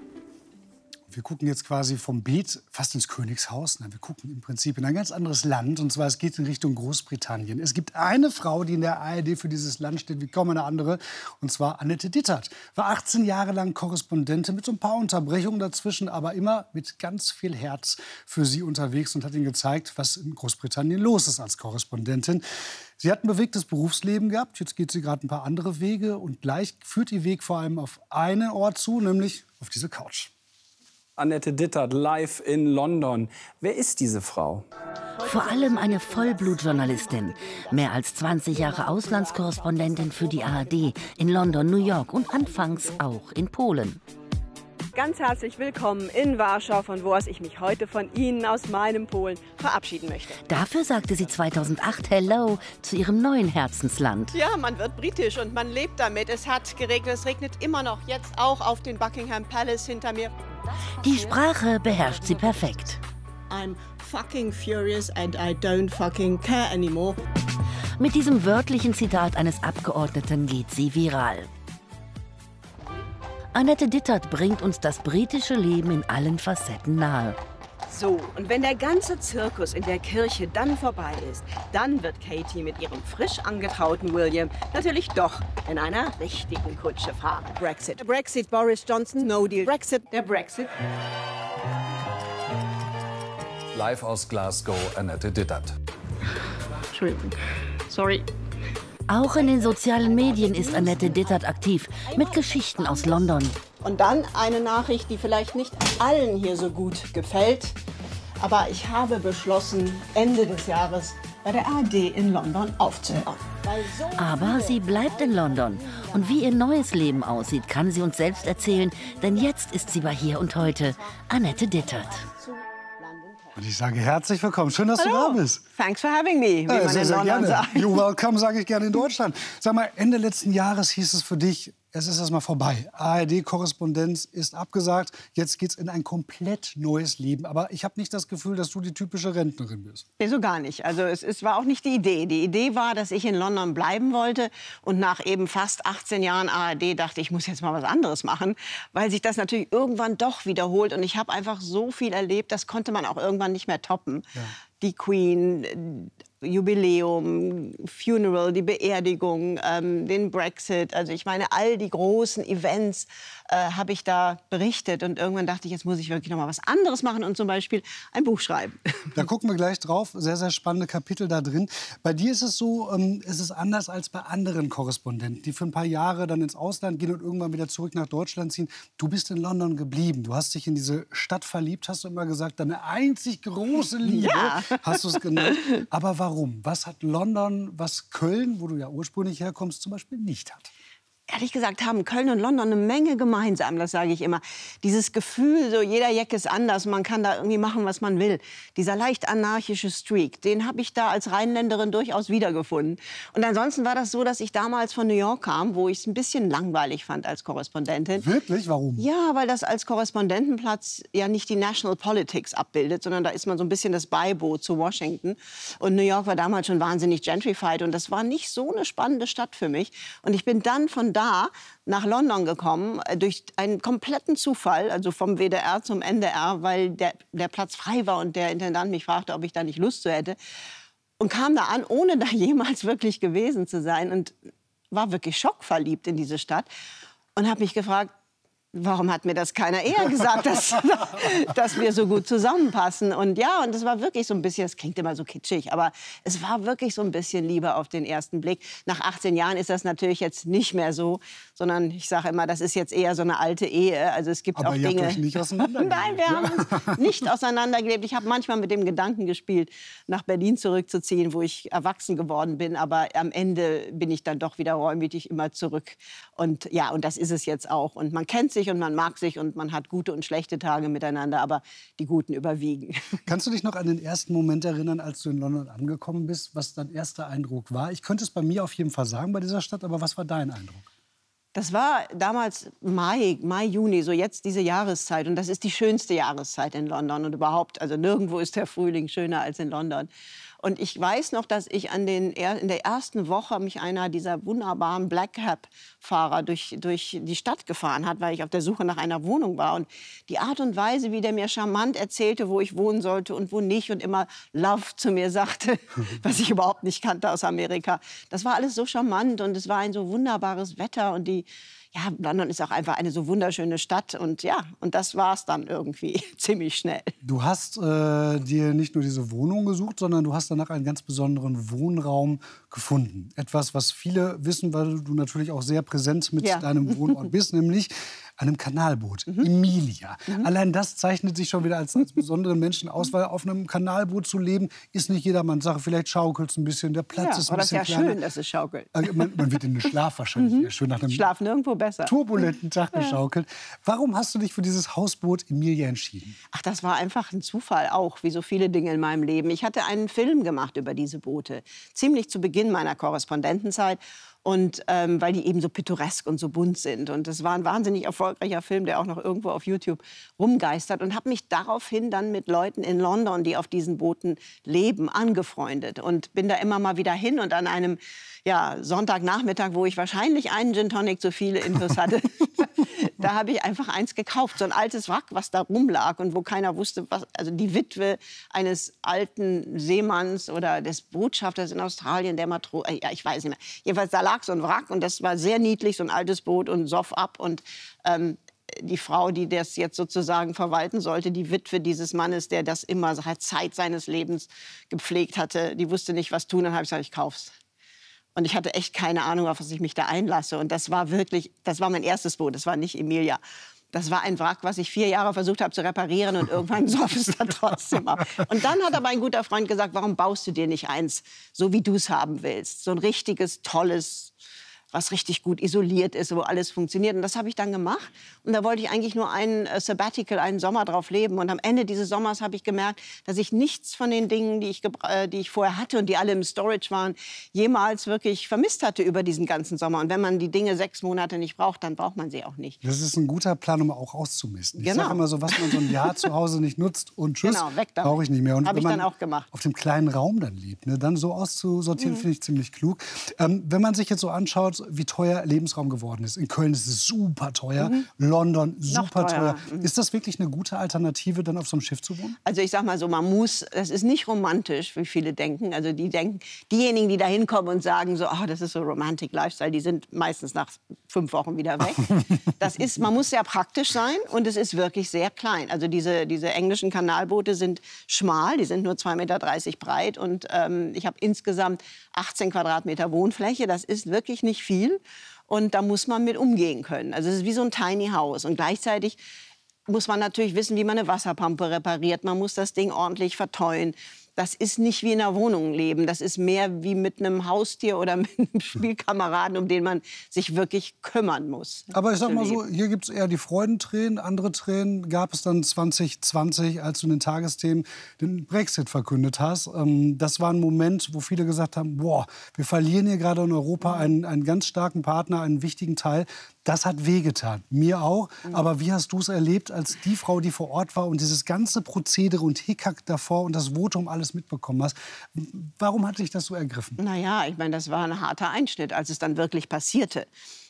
Wir gucken jetzt quasi vom Beet fast ins Königshaus. Wir gucken im Prinzip in ein ganz anderes Land. Und zwar, es geht in Richtung Großbritannien. Es gibt eine Frau, die in der ARD für dieses Land steht wie kaum eine andere. Und zwar Annette Dittert. War 18 Jahre lang Korrespondentin mit so ein paar Unterbrechungen dazwischen, aber immer mit ganz viel Herz für sie unterwegs und hat ihnen gezeigt, was in Großbritannien los ist als Korrespondentin. Sie hat ein bewegtes Berufsleben gehabt. Jetzt geht sie gerade ein paar andere Wege. Und gleich führt ihr Weg vor allem auf einen Ort zu, nämlich auf diese Couch. Annette Dittert live in London. Wer ist diese Frau? Vor allem eine Vollblutjournalistin. Mehr als 20 Jahre Auslandskorrespondentin für die ARD in London, New York und anfangs auch in Polen. Ganz herzlich willkommen in Warschau, von wo aus ich mich heute von Ihnen aus meinem Polen verabschieden möchte. Dafür sagte sie 2008 Hello zu ihrem neuen Herzensland. Ja, man wird britisch und man lebt damit. Es hat geregnet, es regnet immer noch, jetzt auch auf den Buckingham Palace hinter mir. Die Sprache beherrscht sie perfekt. I'm fucking furious and I don't fucking care anymore. Mit diesem wörtlichen Zitat eines Abgeordneten geht sie viral. Annette Dittert bringt uns das britische Leben in allen Facetten nahe. So, und wenn der ganze Zirkus in der Kirche dann vorbei ist, dann wird Katie mit ihrem frisch angetrauten William natürlich doch in einer richtigen Kutsche fahren. Brexit. Brexit, Boris Johnson, No Deal. Brexit, der Brexit. Live aus Glasgow, Annette Dittert. Entschuldigung. Sorry. Auch in den sozialen Medien ist Annette Dittert aktiv, mit Geschichten aus London. Und dann eine Nachricht, die vielleicht nicht allen hier so gut gefällt. Aber ich habe beschlossen, Ende des Jahres bei der ARD in London aufzuhören. Aber sie bleibt in London. Und wie ihr neues Leben aussieht, kann sie uns selbst erzählen. Denn jetzt ist sie bei Hier und Heute, Annette Dittert. Und ich sage herzlich willkommen. Schön, dass du da bist. Thanks for having me, wie man in London sagt. You're welcome, sage ich gerne in Deutschland. Sag mal, Ende letzten Jahres hieß es für dich, es ist erstmal vorbei. ARD-Korrespondenz ist abgesagt. Jetzt geht's in ein komplett neues Leben. Aber ich habe nicht das Gefühl, dass du die typische Rentnerin bist. Nee, so gar nicht. Also es war auch nicht die Idee. Die Idee war, dass ich in London bleiben wollte. Und nach eben fast 18 Jahren ARD dachte ich, muss jetzt mal was anderes machen. Weil sich das natürlich irgendwann doch wiederholt. Und ich habe einfach so viel erlebt, das konnte man auch irgendwann nicht mehr toppen. Ja. Die Queen, Jubiläum, Funeral, die Beerdigung, den Brexit. Also ich meine, all die großen Events habe ich da berichtet. Und irgendwann dachte ich, jetzt muss ich wirklich noch mal was anderes machen und zum Beispiel ein Buch schreiben. Da gucken wir gleich drauf. Sehr, sehr spannende Kapitel da drin. Bei dir ist es so, es ist anders als bei anderen Korrespondenten, die für ein paar Jahre dann ins Ausland gehen und irgendwann wieder zurück nach Deutschland ziehen. Du bist in London geblieben. Du hast dich in diese Stadt verliebt, hast du immer gesagt. Deine einzig große Liebe, ja, hast du es genannt. Aber warum? Was hat London, was Köln, wo du ja ursprünglich herkommst, zum Beispiel nicht hat? Ehrlich gesagt haben Köln und London eine Menge gemeinsam, das sage ich immer. Dieses Gefühl, so jeder Jack ist anders, man kann da irgendwie machen, was man will. Dieser leicht anarchische Streak, den habe ich da als Rheinländerin durchaus wiedergefunden. Und ansonsten war das so, dass ich damals von New York kam, wo ich es ein bisschen langweilig fand als Korrespondentin. Wirklich? Warum? Ja, weil das als Korrespondentenplatz ja nicht die National Politics abbildet, sondern da ist man so ein bisschen das Beiboot zu Washington. Und New York war damals schon wahnsinnig gentrified und das war nicht so eine spannende Stadt für mich. Und ich bin dann von da nach London gekommen, durch einen kompletten Zufall, also vom WDR zum NDR, weil der Platz frei war und der Intendant mich fragte, ob ich da nicht Lust zu hätte. Und kam da an, ohne da jemals wirklich gewesen zu sein und war wirklich schockverliebt in diese Stadt. Und habe mich gefragt, warum hat mir das keiner eher gesagt, dass wir so gut zusammenpassen? Und ja, und es war wirklich so ein bisschen, es klingt immer so kitschig, aber es war wirklich so ein bisschen Liebe auf den ersten Blick. Nach 18 Jahren ist das natürlich jetzt nicht mehr so, sondern ich sage immer, das ist jetzt eher so eine alte Ehe. Also es gibt aber auch ihr Dinge. habt euch nicht auseinandergelebt. Nein, wir haben uns nicht auseinandergelebt. Ich habe manchmal mit dem Gedanken gespielt, nach Berlin zurückzuziehen, wo ich erwachsen geworden bin. Aber am Ende bin ich dann doch wieder reumütig immer zurück. Und ja, und das ist es jetzt auch. Und man kennt sich und man mag sich und man hat gute und schlechte Tage miteinander, aber die guten überwiegen. Kannst du dich noch an den ersten Moment erinnern, als du in London angekommen bist, was dein erster Eindruck war? Ich könnte es bei mir auf jeden Fall sagen, bei dieser Stadt, aber was war dein Eindruck? Das war damals Mai, Juni, so jetzt diese Jahreszeit. Und das ist die schönste Jahreszeit in London und überhaupt. Also nirgendwo ist der Frühling schöner als in London. Und ich weiß noch, dass ich in der ersten Woche mich einer dieser wunderbaren Black Cab-Fahrer durch die Stadt gefahren hat, weil ich auf der Suche nach einer Wohnung war. Und die Art und Weise, wie der mir charmant erzählte, wo ich wohnen sollte und wo nicht und immer Love zu mir sagte, was ich überhaupt nicht kannte aus Amerika. Das war alles so charmant und es war ein so wunderbares Wetter und London ist auch einfach eine so wunderschöne Stadt und ja, und das war es dann irgendwie ziemlich schnell. Du hast dir nicht nur diese Wohnung gesucht, sondern du hast danach einen ganz besonderen Wohnraum gefunden. Etwas, was viele wissen, weil du natürlich auch sehr präsent mit deinem Wohnort bist, nämlich einem Kanalboot, Emilia. Allein das zeichnet sich schon wieder als besonderen Menschen aus, weil auf einem Kanalboot zu leben, ist nicht jedermanns Sache. Vielleicht schaukelt es ein bisschen, der Platz ist ein bisschen kleiner. Aber das ist ja schön, dass es schaukelt. Man wird in den Schlaf wahrscheinlich schön nach einem Schlaf nirgendwo besser. Turbulenten Tag geschaukelt. Warum hast du dich für dieses Hausboot Emilia entschieden? Ach, das war einfach ein Zufall auch, wie so viele Dinge in meinem Leben. Ich hatte einen Film gemacht über diese Boote, ziemlich zu Beginn meiner Korrespondentenzeit. Und weil die eben so pittoresk und so bunt sind. Und das war ein wahnsinnig erfolgreicher Film, der auch noch irgendwo auf YouTube rumgeistert. Und habe mich daraufhin dann mit Leuten in London, die auf diesen Booten leben, angefreundet. Und bin da immer mal wieder hin. Und an einem Sonntagnachmittag, wo ich wahrscheinlich einen Gin Tonic zu viele Infos hatte, da habe ich einfach eins gekauft. So ein altes Wrack, was da rumlag und wo keiner wusste, was. Also die Witwe eines alten Seemanns oder des Botschafters in Australien, der Matrose, ich weiß nicht mehr. Jedenfalls, da lag so ein Wrack und das war sehr niedlich, so ein altes Boot und soff ab. Und die Frau, die das jetzt sozusagen verwalten sollte, die Witwe dieses Mannes, der das immer seit Zeit seines Lebens gepflegt hatte, die wusste nicht, was tun. Dann habe ich gesagt, ich kauf's. Und ich hatte echt keine Ahnung, auf was ich mich da einlasse. Und das war mein erstes Boot, das war nicht Emilia. Das war ein Wrack, was ich 4 Jahre versucht habe zu reparieren und irgendwann soff es dann trotzdem ab. Und dann hat aber ein guter Freund gesagt, warum baust du dir nicht eins, so wie du es haben willst? So ein richtiges, tolles, was richtig gut isoliert ist, wo alles funktioniert. Und das habe ich dann gemacht. Und da wollte ich eigentlich nur ein Sabbatical, einen Sommer drauf leben. Und am Ende dieses Sommers habe ich gemerkt, dass ich nichts von den Dingen, die ich vorher hatte und die alle im Storage waren, jemals wirklich vermisst hatte über diesen ganzen Sommer. Und wenn man die Dinge 6 Monate nicht braucht, dann braucht man sie auch nicht. Das ist ein guter Plan, um auch auszumisten. Ich Genau. sage immer so, was man so ein Jahr zu Hause nicht nutzt und tschüss, Genau, weg damit. brauche ich nicht mehr. Und Habe ich wenn man dann auch gemacht. auf dem kleinen Raum dann lebt, ne, dann so auszusortieren, finde ich ziemlich klug. Wenn man sich jetzt so anschaut, wie teuer Lebensraum geworden ist. In Köln ist es super teuer, London super teuer. Ist das wirklich eine gute Alternative, dann auf so einem Schiff zu wohnen? Also ich sag mal so, das ist nicht romantisch, wie viele denken. Also diejenigen, die da hinkommen und sagen so, das ist so Romantic Lifestyle, die sind meistens nach 5 Wochen wieder weg. Man muss sehr praktisch sein und es ist wirklich sehr klein. Also diese englischen Kanalboote sind schmal, die sind nur 2,30 Meter breit und ich habe insgesamt 18 Quadratmeter Wohnfläche. Das ist wirklich nicht viel. Und da muss man mit umgehen können. Also es ist wie so ein Tiny House. Und gleichzeitig muss man natürlich wissen, wie man eine Wasserpumpe repariert. Man muss das Ding ordentlich verteuen. Das ist nicht wie in einer Wohnung leben. Das ist mehr wie mit einem Haustier oder mit einem Spielkameraden, um den man sich wirklich kümmern muss. Aber ich sag mal so, hier gibt es eher die Freudentränen. Andere Tränen gab es dann 2020, als du in den Tagesthemen den Brexit verkündet hast. Das war ein Moment, wo viele gesagt haben, boah, wir verlieren hier gerade in Europa einen ganz starken Partner, einen wichtigen Teil. Das hat wehgetan, mir auch. Aber wie hast du es erlebt als die Frau, die vor Ort war und dieses ganze Prozedere und Hickhack davor und das Votum alles mitbekommen hast? Warum hat dich das so ergriffen? Naja, ich meine, das war ein harter Einschnitt, als es dann wirklich passierte.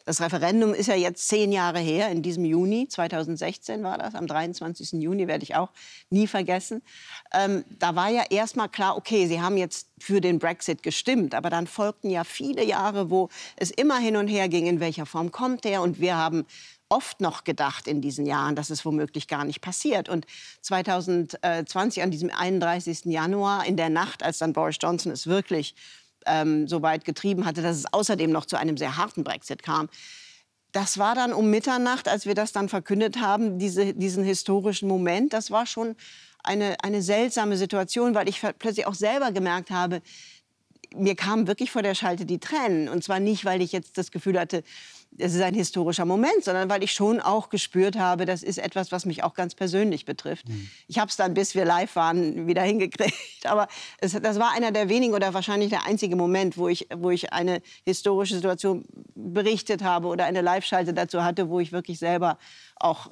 Das Referendum ist ja jetzt 10 Jahre her, in diesem Juni, 2016 war das, am 23. Juni, werde ich auch nie vergessen. Da war ja erst mal klar, okay, Sie haben jetzt für den Brexit gestimmt, aber dann folgten ja viele Jahre, wo es immer hin und her ging, in welcher Form kommt der, und wir haben oft noch gedacht in diesen Jahren, dass es womöglich gar nicht passiert. Und 2020, an diesem 31. Januar, in der Nacht, als dann Boris Johnson es wirklich so weit getrieben hatte, dass es außerdem noch zu einem sehr harten Brexit kam. Das war dann um Mitternacht, als wir das dann verkündet haben, diesen historischen Moment. Das war schon eine seltsame Situation, weil ich plötzlich auch selber gemerkt habe, mir kamen wirklich vor der Schalte die Tränen. Und zwar nicht, weil ich jetzt das Gefühl hatte, es ist ein historischer Moment, sondern weil ich schon auch gespürt habe, das ist etwas, was mich auch ganz persönlich betrifft. Ich habe es dann, bis wir live waren, wieder hingekriegt. Aber das war einer der wenigen oder wahrscheinlich der einzige Moment, wo ich eine historische Situation berichtet habe oder eine Live-Schalte dazu hatte, wo ich wirklich selber auch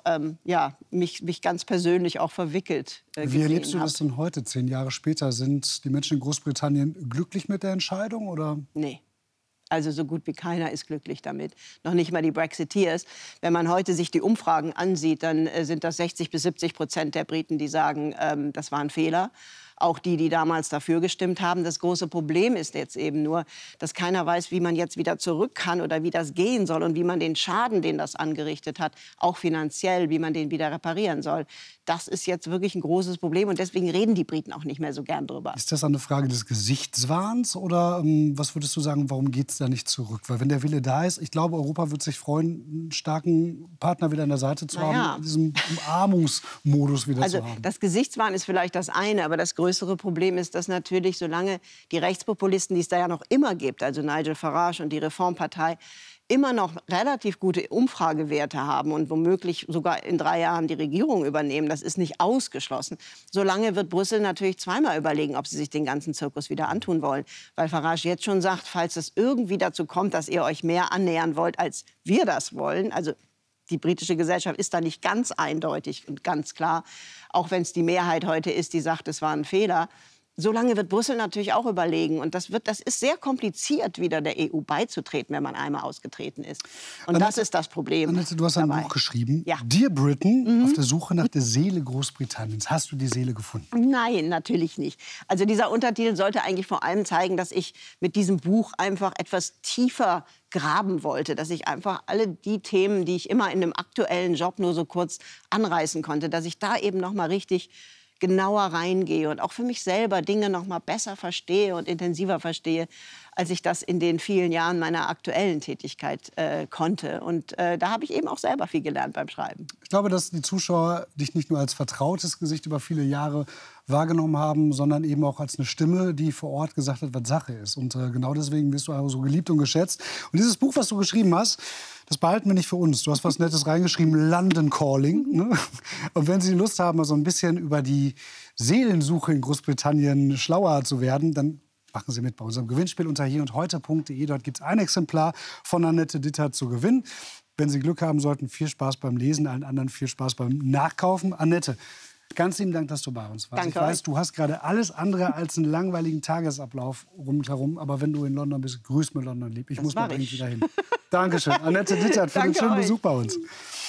mich ganz persönlich auch verwickelt gesehen habe. Wie erlebst du das denn heute, 10 Jahre später? Sind die Menschen in Großbritannien glücklich mit der Entscheidung, oder? Nee. Also so gut wie keiner ist glücklich damit. Noch nicht mal die Brexiteers. Wenn man heute sich die Umfragen ansieht, dann sind das 60-70% der Briten, die sagen, das war ein Fehler. Auch die damals dafür gestimmt haben. Das große Problem ist jetzt eben nur, dass keiner weiß, wie man jetzt wieder zurück kann oder wie das gehen soll und wie man den Schaden, den das angerichtet hat, auch finanziell, wie man den wieder reparieren soll. Das ist jetzt wirklich ein großes Problem und deswegen reden die Briten auch nicht mehr so gern drüber. Ist das eine Frage des Gesichtswahns oder was würdest du sagen, warum geht es da nicht zurück? Weil wenn der Wille da ist, ich glaube, Europa wird sich freuen, einen starken Partner wieder an der Seite zu haben, diesen Umarmungsmodus wieder zu haben. Das Gesichtswahn ist vielleicht das eine, aber das größere Problem ist, dass natürlich, solange die Rechtspopulisten, die es da ja noch immer gibt, also Nigel Farage und die Reformpartei, immer noch relativ gute Umfragewerte haben und womöglich sogar in 3 Jahren die Regierung übernehmen, das ist nicht ausgeschlossen. Solange wird Brüssel natürlich zweimal überlegen, ob sie sich den ganzen Zirkus wieder antun wollen. Weil Farage jetzt schon sagt, falls es irgendwie dazu kommt, dass ihr euch mehr annähern wollt, als wir das wollen, also die britische Gesellschaft ist da nicht ganz eindeutig und ganz klar, auch wenn es die Mehrheit heute ist, die sagt, es war ein Fehler. Solange wird Brüssel natürlich auch überlegen. Und das ist sehr kompliziert, wieder der EU beizutreten, wenn man einmal ausgetreten ist. Und Annette, das ist das Problem. Annette, du hast ein Buch geschrieben. Ja. Dear Britain, auf der Suche nach der Seele Großbritanniens. Hast du die Seele gefunden? Nein, natürlich nicht. Also dieser Untertitel sollte eigentlich vor allem zeigen, dass ich mit diesem Buch einfach etwas tiefer graben wollte, dass ich einfach alle die Themen, die ich immer in einem aktuellen Job nur so kurz anreißen konnte, dass ich da eben noch mal richtig genauer reingehe und auch für mich selber Dinge noch mal besser verstehe und intensiver verstehe, als ich das in den vielen Jahren meiner aktuellen Tätigkeit konnte. Und da habe ich eben auch selber viel gelernt beim Schreiben. Ich glaube, dass die Zuschauer dich nicht nur als vertrautes Gesicht über viele Jahre wahrgenommen haben, sondern eben auch als eine Stimme, die vor Ort gesagt hat, was Sache ist. Und genau deswegen wirst du auch so geliebt und geschätzt. Und dieses Buch, was du geschrieben hast, das behalten wir nicht für uns. Du hast was Nettes reingeschrieben, London Calling. Ne? Und wenn Sie Lust haben, mal so ein bisschen über die Seelensuche in Großbritannien schlauer zu werden, dann machen Sie mit bei unserem Gewinnspiel unter hierundheute.de. Dort gibt es ein Exemplar von Annette Dittert zu gewinnen. Wenn Sie Glück haben sollten, viel Spaß beim Lesen, allen anderen viel Spaß beim Nachkaufen. Annette, ganz lieben Dank, dass du bei uns warst. Danke ich weiß, du hast gerade alles andere als einen langweiligen Tagesablauf rundherum. Aber wenn du in London bist, grüß mir London lieb. Ich muss mal dringend wieder hin. Dankeschön, Annette Dittert, für den schönen Besuch bei uns.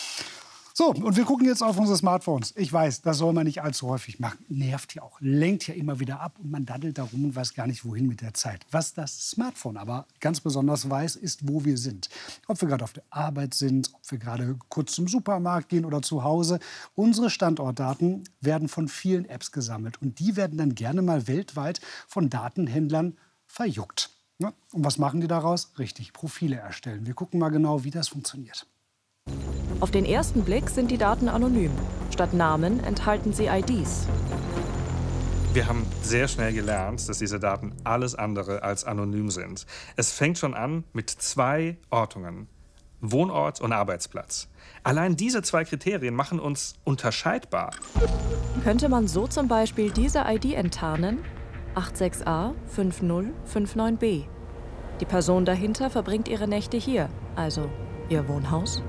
So, und wir gucken jetzt auf unsere Smartphones. Ich weiß, das soll man nicht allzu häufig machen. Nervt ja auch, lenkt ja immer wieder ab und man daddelt da rum und weiß gar nicht, wohin mit der Zeit. Was das Smartphone aber ganz besonders weiß, ist, wo wir sind. Ob wir gerade auf der Arbeit sind, ob wir gerade kurz zum Supermarkt gehen oder zu Hause. Unsere Standortdaten werden von vielen Apps gesammelt und die werden dann gerne mal weltweit von Datenhändlern verjuckt. Ja, und was machen die daraus? Richtig, Profile erstellen. Wir gucken mal genau, wie das funktioniert. Auf den ersten Blick sind die Daten anonym. Statt Namen enthalten sie IDs. Wir haben sehr schnell gelernt, dass diese Daten alles andere als anonym sind. Es fängt schon an mit 2 Ortungen: Wohnort und Arbeitsplatz. Allein diese 2 Kriterien machen uns unterscheidbar. Könnte man so zum Beispiel diese ID enttarnen? 86A 5059B. Die Person dahinter verbringt ihre Nächte hier, also ihr Wohnhaus.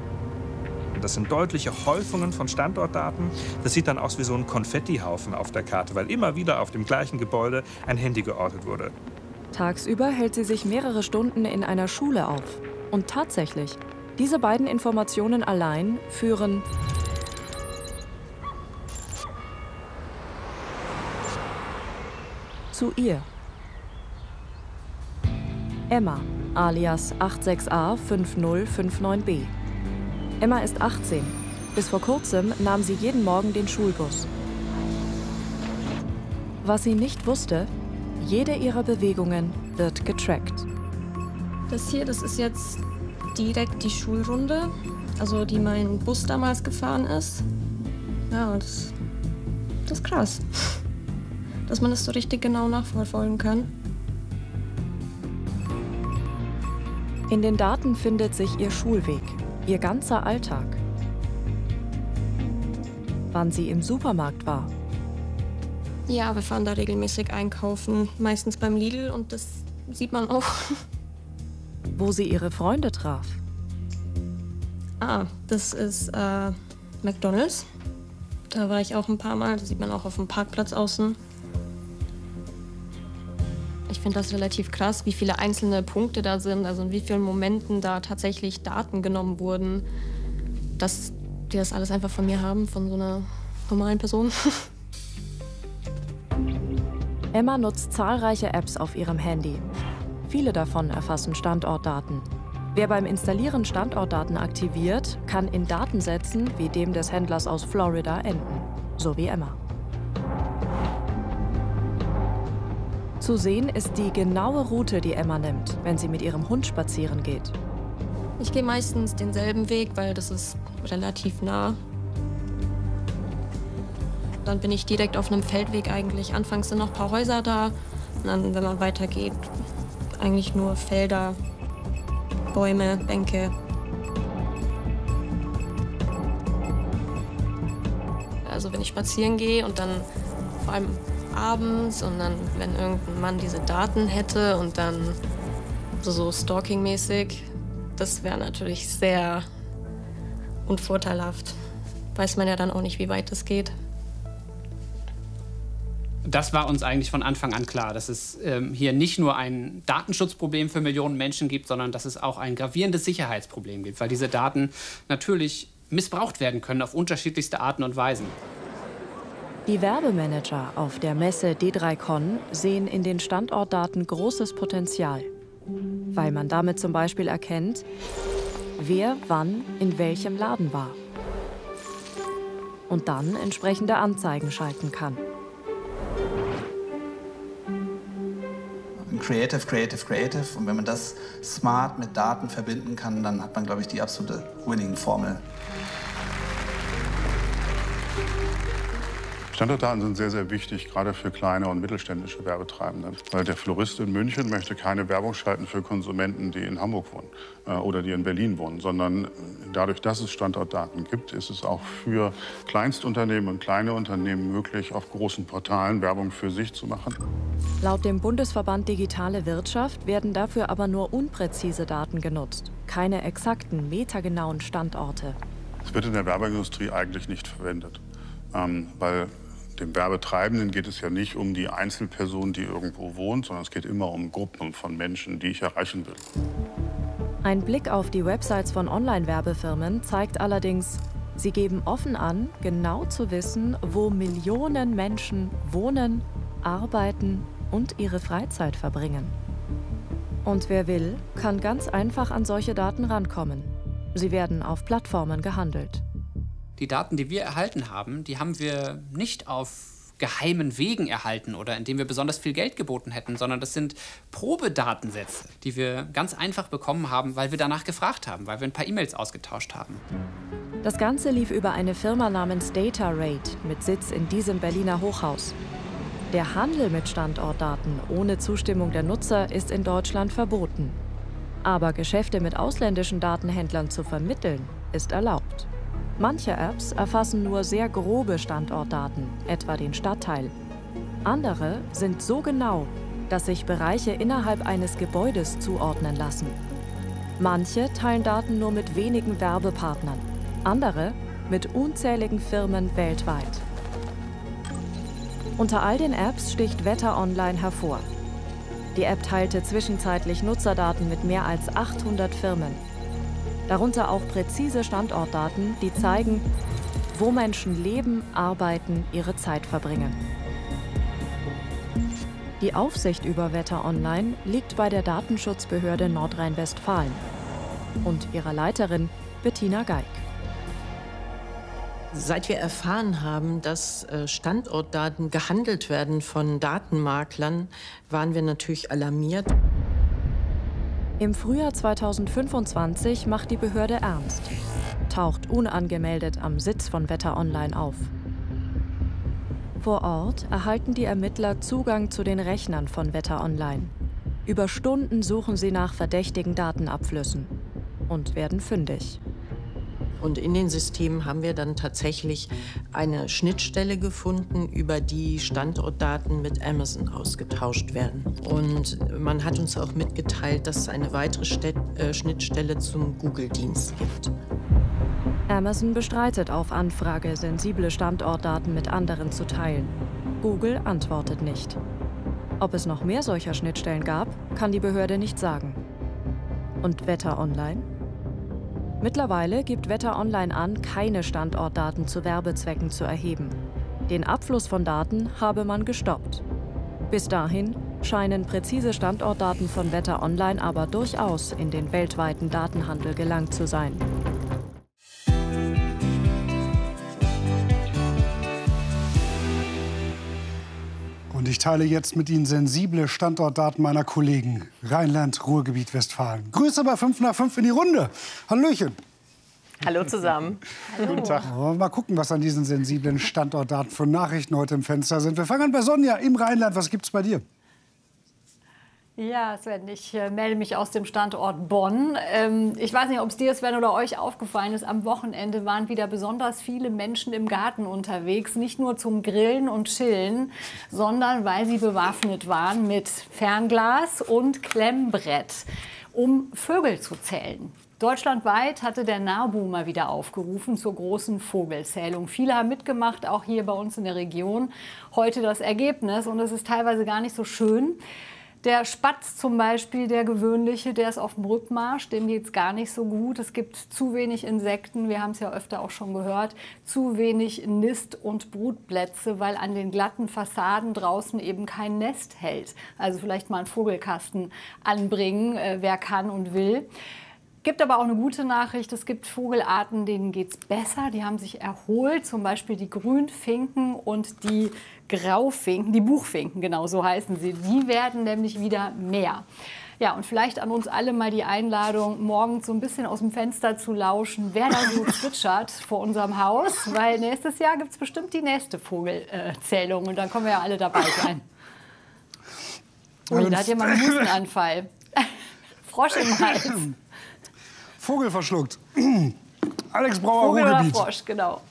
Das sind deutliche Häufungen von Standortdaten. Das sieht dann aus wie so ein Konfettihaufen auf der Karte, weil immer wieder auf dem gleichen Gebäude ein Handy geortet wurde. Tagsüber hält sie sich mehrere Stunden in einer Schule auf. Und tatsächlich, diese beiden Informationen allein führen zu ihr. Emma, alias 86A5059B. Emma ist 18. Bis vor kurzem nahm sie jeden Morgen den Schulbus. Was sie nicht wusste, jede ihrer Bewegungen wird getrackt. Das hier, das ist jetzt direkt die Schulrunde, also die mein Bus damals gefahren ist. Ja, das ist krass, dass man das so richtig genau nachverfolgen kann. In den Daten findet sich ihr Schulweg, ihr ganzer Alltag. Wann sie im Supermarkt war. Ja, wir fahren da regelmäßig einkaufen, meistens beim Lidl, und das sieht man auch. Wo sie ihre Freunde traf. Ah, das ist McDonald's. Da war ich auch ein paar Mal, das sieht man auch auf dem Parkplatz außen. Ich finde das relativ krass, wie viele einzelne Punkte da sind, also in wie vielen Momenten da tatsächlich Daten genommen wurden, dass die das alles einfach von mir haben, von so einer normalen Person. Emma nutzt zahlreiche Apps auf ihrem Handy. Viele davon erfassen Standortdaten. Wer beim Installieren Standortdaten aktiviert, kann in Datensätzen wie dem des Händlers aus Florida enden. So wie Emma. Zu sehen ist die genaue Route, die Emma nimmt, wenn sie mit ihrem Hund spazieren geht. Ich gehe meistens denselben Weg, weil das ist relativ nah. Dann bin ich direkt auf einem Feldweg eigentlich. Anfangs sind noch ein paar Häuser da. Und dann, wenn man weitergeht, eigentlich nur Felder, Bäume, Bänke. Also wenn ich spazieren gehe und dann vor allem abends und dann, wenn irgendein Mann diese Daten hätte und dann so stalking-mäßig, das wäre natürlich sehr unvorteilhaft. Weiß man ja dann auch nicht, wie weit das geht. Das war uns eigentlich von Anfang an klar, dass es hier nicht nur ein Datenschutzproblem für Millionen Menschen gibt, sondern dass es auch ein gravierendes Sicherheitsproblem gibt, weil diese Daten natürlich missbraucht werden können auf unterschiedlichste Arten und Weisen. Die Werbemanager auf der Messe D3Con sehen in den Standortdaten großes Potenzial, weil man damit zum Beispiel erkennt, wer wann in welchem Laden war und dann entsprechende Anzeigen schalten kann. Creative, creative, creative. Und wenn man das smart mit Daten verbinden kann, dann hat man, glaube ich, die absolute Winning-Formel. Standortdaten sind sehr, sehr wichtig, gerade für kleine und mittelständische Werbetreibende. Weil der Florist in München möchte keine Werbung schalten für Konsumenten, die in Hamburg wohnen oder die in Berlin wohnen, sondern dadurch, dass es Standortdaten gibt, ist es auch für Kleinstunternehmen und kleine Unternehmen möglich, auf großen Portalen Werbung für sich zu machen. Laut dem Bundesverband Digitale Wirtschaft werden dafür aber nur unpräzise Daten genutzt, keine exakten, metergenauen Standorte. Es wird in der Werbeindustrie eigentlich nicht verwendet, weil dem Werbetreibenden geht es ja nicht um die Einzelperson, die irgendwo wohnt, sondern es geht immer um Gruppen von Menschen, die ich erreichen will. Ein Blick auf die Websites von Online-Werbefirmen zeigt allerdings, sie geben offen an, genau zu wissen, wo Millionen Menschen wohnen, arbeiten und ihre Freizeit verbringen. Und wer will, kann ganz einfach an solche Daten rankommen. Sie werden auf Plattformen gehandelt. Die Daten, die wir erhalten haben, die haben wir nicht auf geheimen Wegen erhalten oder indem wir besonders viel Geld geboten hätten, sondern das sind Probedatensätze, die wir ganz einfach bekommen haben, weil wir danach gefragt haben, weil wir ein paar E-Mails ausgetauscht haben. Das Ganze lief über eine Firma namens DataRate mit Sitz in diesem Berliner Hochhaus. Der Handel mit Standortdaten ohne Zustimmung der Nutzer ist in Deutschland verboten. Aber Geschäfte mit ausländischen Datenhändlern zu vermitteln, ist erlaubt. Manche Apps erfassen nur sehr grobe Standortdaten, etwa den Stadtteil. Andere sind so genau, dass sich Bereiche innerhalb eines Gebäudes zuordnen lassen. Manche teilen Daten nur mit wenigen Werbepartnern, andere mit unzähligen Firmen weltweit. Unter all den Apps sticht Wetter Online hervor. Die App teilte zwischenzeitlich Nutzerdaten mit mehr als 800 Firmen. Darunter auch präzise Standortdaten, die zeigen, wo Menschen leben, arbeiten, ihre Zeit verbringen. Die Aufsicht über Wetter Online liegt bei der Datenschutzbehörde Nordrhein-Westfalen und ihrer Leiterin Bettina Geig. Seit wir erfahren haben, dass Standortdaten gehandelt werden von Datenmaklern, waren wir natürlich alarmiert. Im Frühjahr 2025 macht die Behörde ernst, taucht unangemeldet am Sitz von Wetter Online auf. Vor Ort erhalten die Ermittler Zugang zu den Rechnern von Wetter Online. Über Stunden suchen sie nach verdächtigen Datenabflüssen und werden fündig. Und in den Systemen haben wir dann tatsächlich eine Schnittstelle gefunden, über die Standortdaten mit Amazon ausgetauscht werden. Und man hat uns auch mitgeteilt, dass es eine weitere Schnittstelle zum Google-Dienst gibt. Amazon bestreitet auf Anfrage, sensible Standortdaten mit anderen zu teilen. Google antwortet nicht. Ob es noch mehr solcher Schnittstellen gab, kann die Behörde nicht sagen. Und Wetter Online? Mittlerweile gibt Wetter Online an, keine Standortdaten zu Werbezwecken zu erheben. Den Abfluss von Daten habe man gestoppt. Bis dahin scheinen präzise Standortdaten von Wetter Online aber durchaus in den weltweiten Datenhandel gelangt zu sein. Und ich teile jetzt mit Ihnen sensible Standortdaten meiner Kollegen Rheinland, Ruhrgebiet, Westfalen. Grüße bei 5 nach 5 in die Runde. Hallöchen. Hallo zusammen. Hallo. Guten Tag. Mal gucken, was an diesen sensiblen Standortdaten für Nachrichten heute im Fenster sind. Wir fangen an bei Sonja im Rheinland. Was gibt's bei dir? Ja, Sven, ich melde mich aus dem Standort Bonn. Ich weiß nicht, ob es dir, Sven, oder euch aufgefallen ist, am Wochenende waren wieder besonders viele Menschen im Garten unterwegs. Nicht nur zum Grillen und Chillen, sondern weil sie bewaffnet waren mit Fernglas und Klemmbrett, um Vögel zu zählen. Deutschlandweit hatte der NABU mal wieder aufgerufen zur großen Vogelzählung. Viele haben mitgemacht, auch hier bei uns in der Region. Heute das Ergebnis, und es ist teilweise gar nicht so schön. Der Spatz zum Beispiel, der gewöhnliche, der ist auf dem Rückmarsch, dem geht es gar nicht so gut. Es gibt zu wenig Insekten, wir haben es ja öfter auch schon gehört, zu wenig Nist- und Brutplätze, weil an den glatten Fassaden draußen eben kein Nest hält. Also vielleicht mal einen Vogelkasten anbringen, wer kann und will. Gibt aber auch eine gute Nachricht, es gibt Vogelarten, denen geht es besser, die haben sich erholt, zum Beispiel die Grünfinken und die Graufinken, die Buchfinken, genau so heißen sie, die werden nämlich wieder mehr. Ja, und vielleicht an uns alle mal die Einladung, morgens so ein bisschen aus dem Fenster zu lauschen, wer da so zwitschert vor unserem Haus, weil nächstes Jahr gibt es bestimmt die nächste Vogelzählung und dann können wir ja alle dabei sein. Ui, da hat jemand einen Hustenanfall. Frosch im Hals. Vogel verschluckt. Alex Brauer, Vogel Ruhrgebiet. oder Frosch, genau.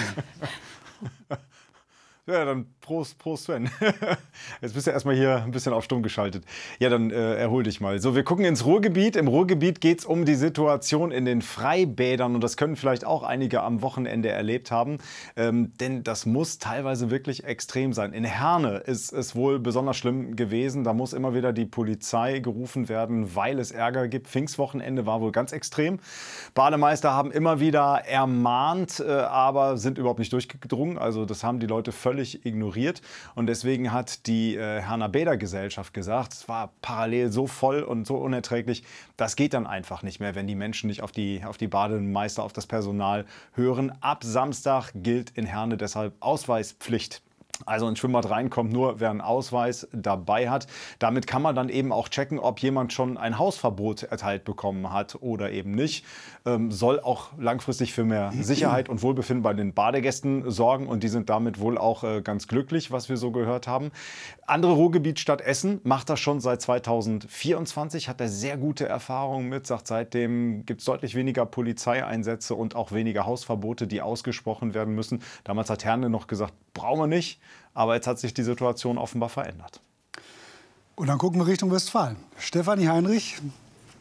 Ja, dann Prost, Sven. Jetzt bist du erstmal hier ein bisschen auf stumm geschaltet. Ja, dann erhol dich mal. So, wir gucken ins Ruhrgebiet. Im Ruhrgebiet geht es um die Situation in den Freibädern. Und das können vielleicht auch einige am Wochenende erlebt haben. Denn das muss teilweise wirklich extrem sein. In Herne ist es wohl besonders schlimm gewesen. Da muss immer wieder die Polizei gerufen werden, weil es Ärger gibt. Pfingstwochenende war wohl ganz extrem. Bademeister haben immer wieder ermahnt, aber sind überhaupt nicht durchgedrungen. Also das haben die Leute völlig ignoriert. Und deswegen hat die Herner Bädergesellschaft gesagt, es war parallel so voll und so unerträglich, das geht dann einfach nicht mehr, wenn die Menschen nicht auf die Bademeister, auf das Personal hören. Ab Samstag gilt in Herne deshalb Ausweispflicht. Also ins Schwimmbad reinkommt nur, wer einen Ausweis dabei hat. Damit kann man dann eben auch checken, ob jemand schon ein Hausverbot erteilt bekommen hat oder eben nicht. Soll auch langfristig für mehr Sicherheit und Wohlbefinden bei den Badegästen sorgen. Und die sind damit wohl auch ganz glücklich, was wir so gehört haben. Andere Ruhrgebietstadt Essen macht das schon seit 2024, hat da sehr gute Erfahrungen mit. Sagt, seitdem gibt es deutlich weniger Polizeieinsätze und auch weniger Hausverbote, die ausgesprochen werden müssen. Damals hat Herne noch gesagt, brauchen wir nicht. Aber jetzt hat sich die Situation offenbar verändert. Und dann gucken wir Richtung Westfalen. Stefanie Heinrich.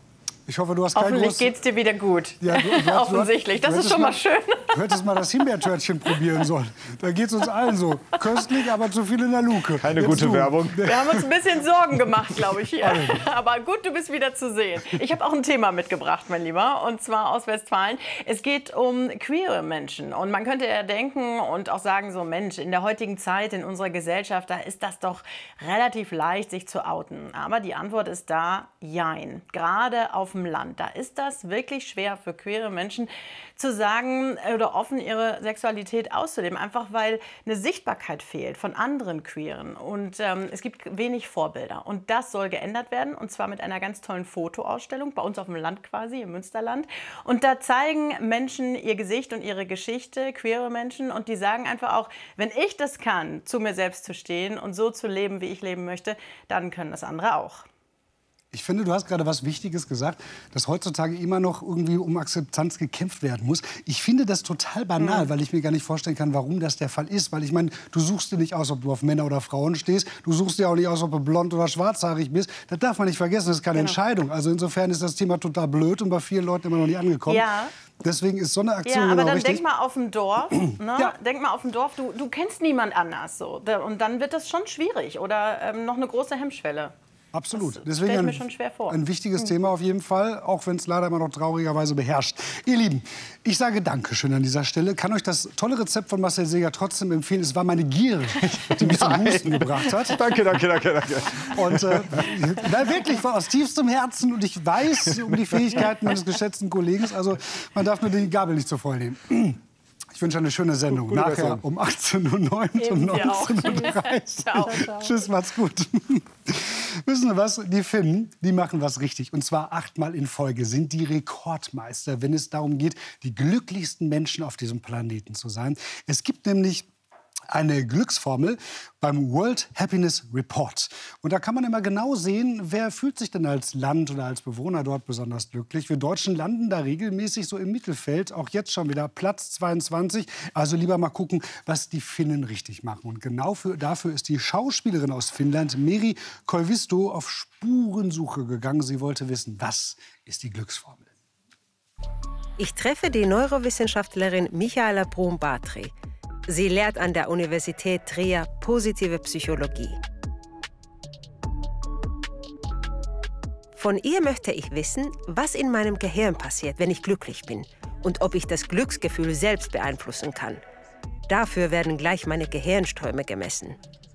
Ich hoffe, du hast kein Hoffentlich geht es dir wieder gut. Ja, offensichtlich. Das ist schon mal schön. Du hättest mal das Himbeertörtchen probieren sollen. Da geht es uns allen so. Köstlich, aber zu viel in der Luke. Keine gute Werbung. Wir haben uns ein bisschen Sorgen gemacht, glaube ich, hier. Aber gut, du bist wieder zu sehen. Ich habe auch ein Thema mitgebracht, mein Lieber, und zwar aus Westfalen. Es geht um queere Menschen. Und man könnte ja denken und auch sagen, so Mensch, in der heutigen Zeit, in unserer Gesellschaft, da ist das doch relativ leicht, sich zu outen. Aber die Antwort ist da, jein. Gerade auf dem Land. Da ist das wirklich schwer für queere Menschen zu sagen oder offen ihre Sexualität auszuleben. Einfach weil eine Sichtbarkeit fehlt von anderen Queeren. Und es gibt wenig Vorbilder. Und das soll geändert werden. Und zwar mit einer ganz tollen Fotoausstellung bei uns auf dem Land quasi, im Münsterland. Und da zeigen Menschen ihr Gesicht und ihre Geschichte, queere Menschen. Und die sagen einfach auch, wenn ich das kann, zu mir selbst zu stehen und so zu leben, wie ich leben möchte, dann können das andere auch. Ich finde, du hast gerade was Wichtiges gesagt, dass heutzutage immer noch irgendwie um Akzeptanz gekämpft werden muss. Ich finde das total banal, weil ich mir gar nicht vorstellen kann, warum das der Fall ist. Weil ich meine, du suchst dir nicht aus, ob du auf Männer oder Frauen stehst. Du suchst dir auch nicht aus, ob du blond oder schwarzhaarig bist. Das darf man nicht vergessen, das ist keine Entscheidung. Also insofern ist das Thema total blöd und bei vielen Leuten immer noch nicht angekommen. Ja. Deswegen ist so eine Aktion aber genau dann richtig. denk mal auf dem Dorf. Ne? Ja. Denk mal auf dem Dorf, du kennst niemand anders. So. Und dann wird das schon schwierig oder noch eine große Hemmschwelle. Absolut. Das Deswegen stell ich mir schon schwer vor. Ein wichtiges Thema auf jeden Fall, auch wenn es leider immer noch traurigerweise beherrscht. Ihr Lieben, ich sage Dankeschön an dieser Stelle. Kann euch das tolle Rezept von Marcel Seeger trotzdem empfehlen. Es war meine Gier, die mich zum Husten gebracht hat. Danke. Und wirklich war aus tiefstem Herzen. Und ich weiß um die Fähigkeiten meines geschätzten Kollegen. Also man darf mir die Gabel nicht zu voll nehmen. Ich wünsche eine schöne Sendung. Nachher um 18:09 Uhr, um 19:30 Uhr. Tschüss, macht's gut. Wissen Sie was? Die Finnen, die machen was richtig. Und zwar 8-mal in Folge sind die Rekordmeister, wenn es darum geht, die glücklichsten Menschen auf diesem Planeten zu sein. Es gibt nämlich eine Glücksformel beim World Happiness Report. Und da kann man immer genau sehen, wer fühlt sich denn als Land oder als Bewohner dort besonders glücklich. Wir Deutschen landen da regelmäßig so im Mittelfeld, auch jetzt schon wieder Platz 22. Also lieber mal gucken, was die Finnen richtig machen. Und genau dafür ist die Schauspielerin aus Finnland, Meri Koivisto, auf Spurensuche gegangen. Sie wollte wissen, was ist die Glücksformel? Ich treffe die Neurowissenschaftlerin Michaela Bruun-Batri. Sie lehrt an der Universität Trier positive Psychologie. Von ihr möchte ich wissen, was in meinem Gehirn passiert, wenn ich glücklich bin und ob ich das Glücksgefühl selbst beeinflussen kann. Dafür werden gleich meine Gehirnströme gemessen.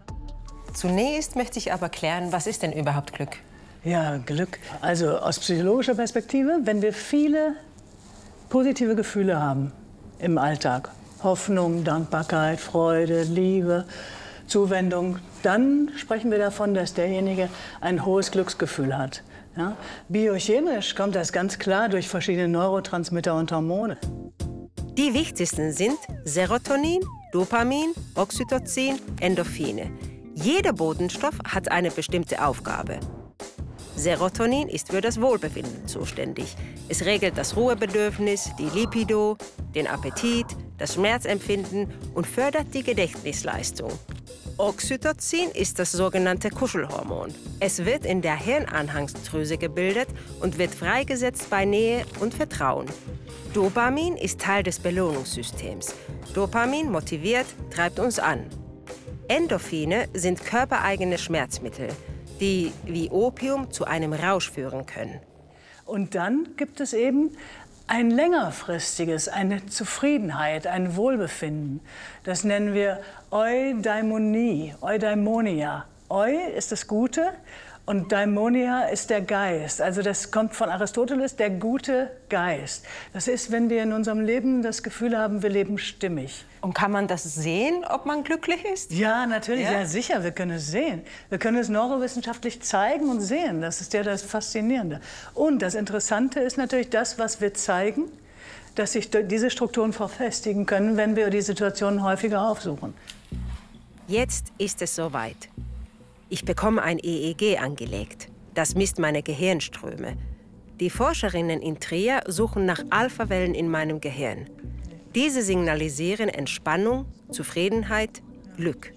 Zunächst möchte ich aber klären, was ist denn überhaupt Glück? Ja, Glück. Also aus psychologischer Perspektive, wenn wir viele positive Gefühle haben im Alltag, Hoffnung, Dankbarkeit, Freude, Liebe, Zuwendung, dann sprechen wir davon, dass derjenige ein hohes Glücksgefühl hat. Ja? Biochemisch kommt das ganz klar durch verschiedene Neurotransmitter und Hormone. Die wichtigsten sind Serotonin, Dopamin, Oxytocin, Endorphine. Jeder Botenstoff hat eine bestimmte Aufgabe. Serotonin ist für das Wohlbefinden zuständig. Es regelt das Ruhebedürfnis, die Libido, den Appetit, das Schmerzempfinden und fördert die Gedächtnisleistung. Oxytocin ist das sogenannte Kuschelhormon. Es wird in der Hirnanhangsdrüse gebildet und wird freigesetzt bei Nähe und Vertrauen. Dopamin ist Teil des Belohnungssystems. Dopamin motiviert, treibt uns an. Endorphine sind körpereigene Schmerzmittel, die wie Opium zu einem Rausch führen können. Und dann gibt es eben ein längerfristiges, eine Zufriedenheit, ein Wohlbefinden. Das nennen wir Eudaimonie, Eudaimonia. Eu ist das Gute und Daimonia ist der Geist. Also das kommt von Aristoteles, der gute Geist. Das ist, wenn wir in unserem Leben das Gefühl haben, wir leben stimmig. Und kann man das sehen, ob man glücklich ist? Ja, natürlich, ja sicher, wir können es sehen. Wir können es neurowissenschaftlich zeigen und sehen. Das ist ja das Faszinierende. Und das Interessante ist natürlich das, was wir zeigen, dass sich diese Strukturen verfestigen können, wenn wir die Situationen häufiger aufsuchen. Jetzt ist es soweit. Ich bekomme ein EEG angelegt. Das misst meine Gehirnströme. Die Forscherinnen in Trier suchen nach Alphawellen in meinem Gehirn. Diese signalisieren Entspannung, Zufriedenheit, Glück.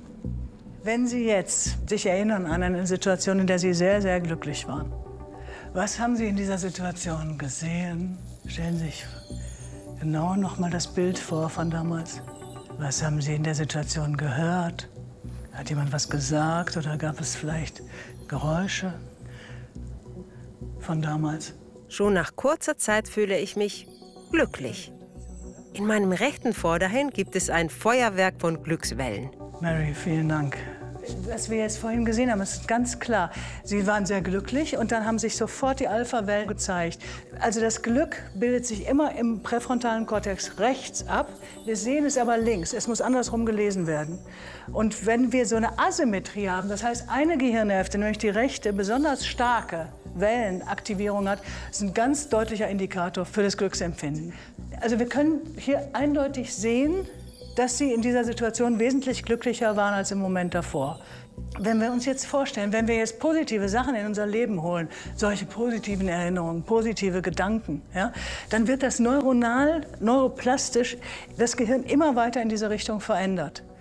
Wenn Sie jetzt sich erinnern an eine Situation, in der Sie sehr, sehr glücklich waren, Was haben Sie in dieser Situation gesehen? Stellen Sie sich genau noch mal das Bild vor von damals. Was haben Sie in der Situation gehört? Hat jemand was gesagt oder gab es vielleicht Geräusche von damals? Schon nach kurzer Zeit fühle ich mich glücklich. In meinem rechten Vorderhand gibt es ein Feuerwerk von Glückswellen. Mary, vielen Dank. Was wir jetzt vorhin gesehen haben, ist ganz klar. Sie waren sehr glücklich und dann haben sich sofort die Alpha-Wellen gezeigt. Also das Glück bildet sich immer im präfrontalen Kortex rechts ab. Wir sehen es aber links. Es muss andersrum gelesen werden. Und wenn wir so eine Asymmetrie haben, das heißt eine Gehirnhälfte, nämlich die rechte, besonders starke Wellenaktivierung hat, ist ein ganz deutlicher Indikator für das Glücksempfinden. Also wir können hier eindeutig sehen, dass Sie in dieser Situation wesentlich glücklicher waren als im Moment davor. Wenn wir uns jetzt vorstellen, wenn wir jetzt positive Sachen in unser Leben holen, solche positiven Erinnerungen, positive Gedanken, ja, dann wird das neuronal, neuroplastisch, das Gehirn immer weiter in diese Richtung verändert.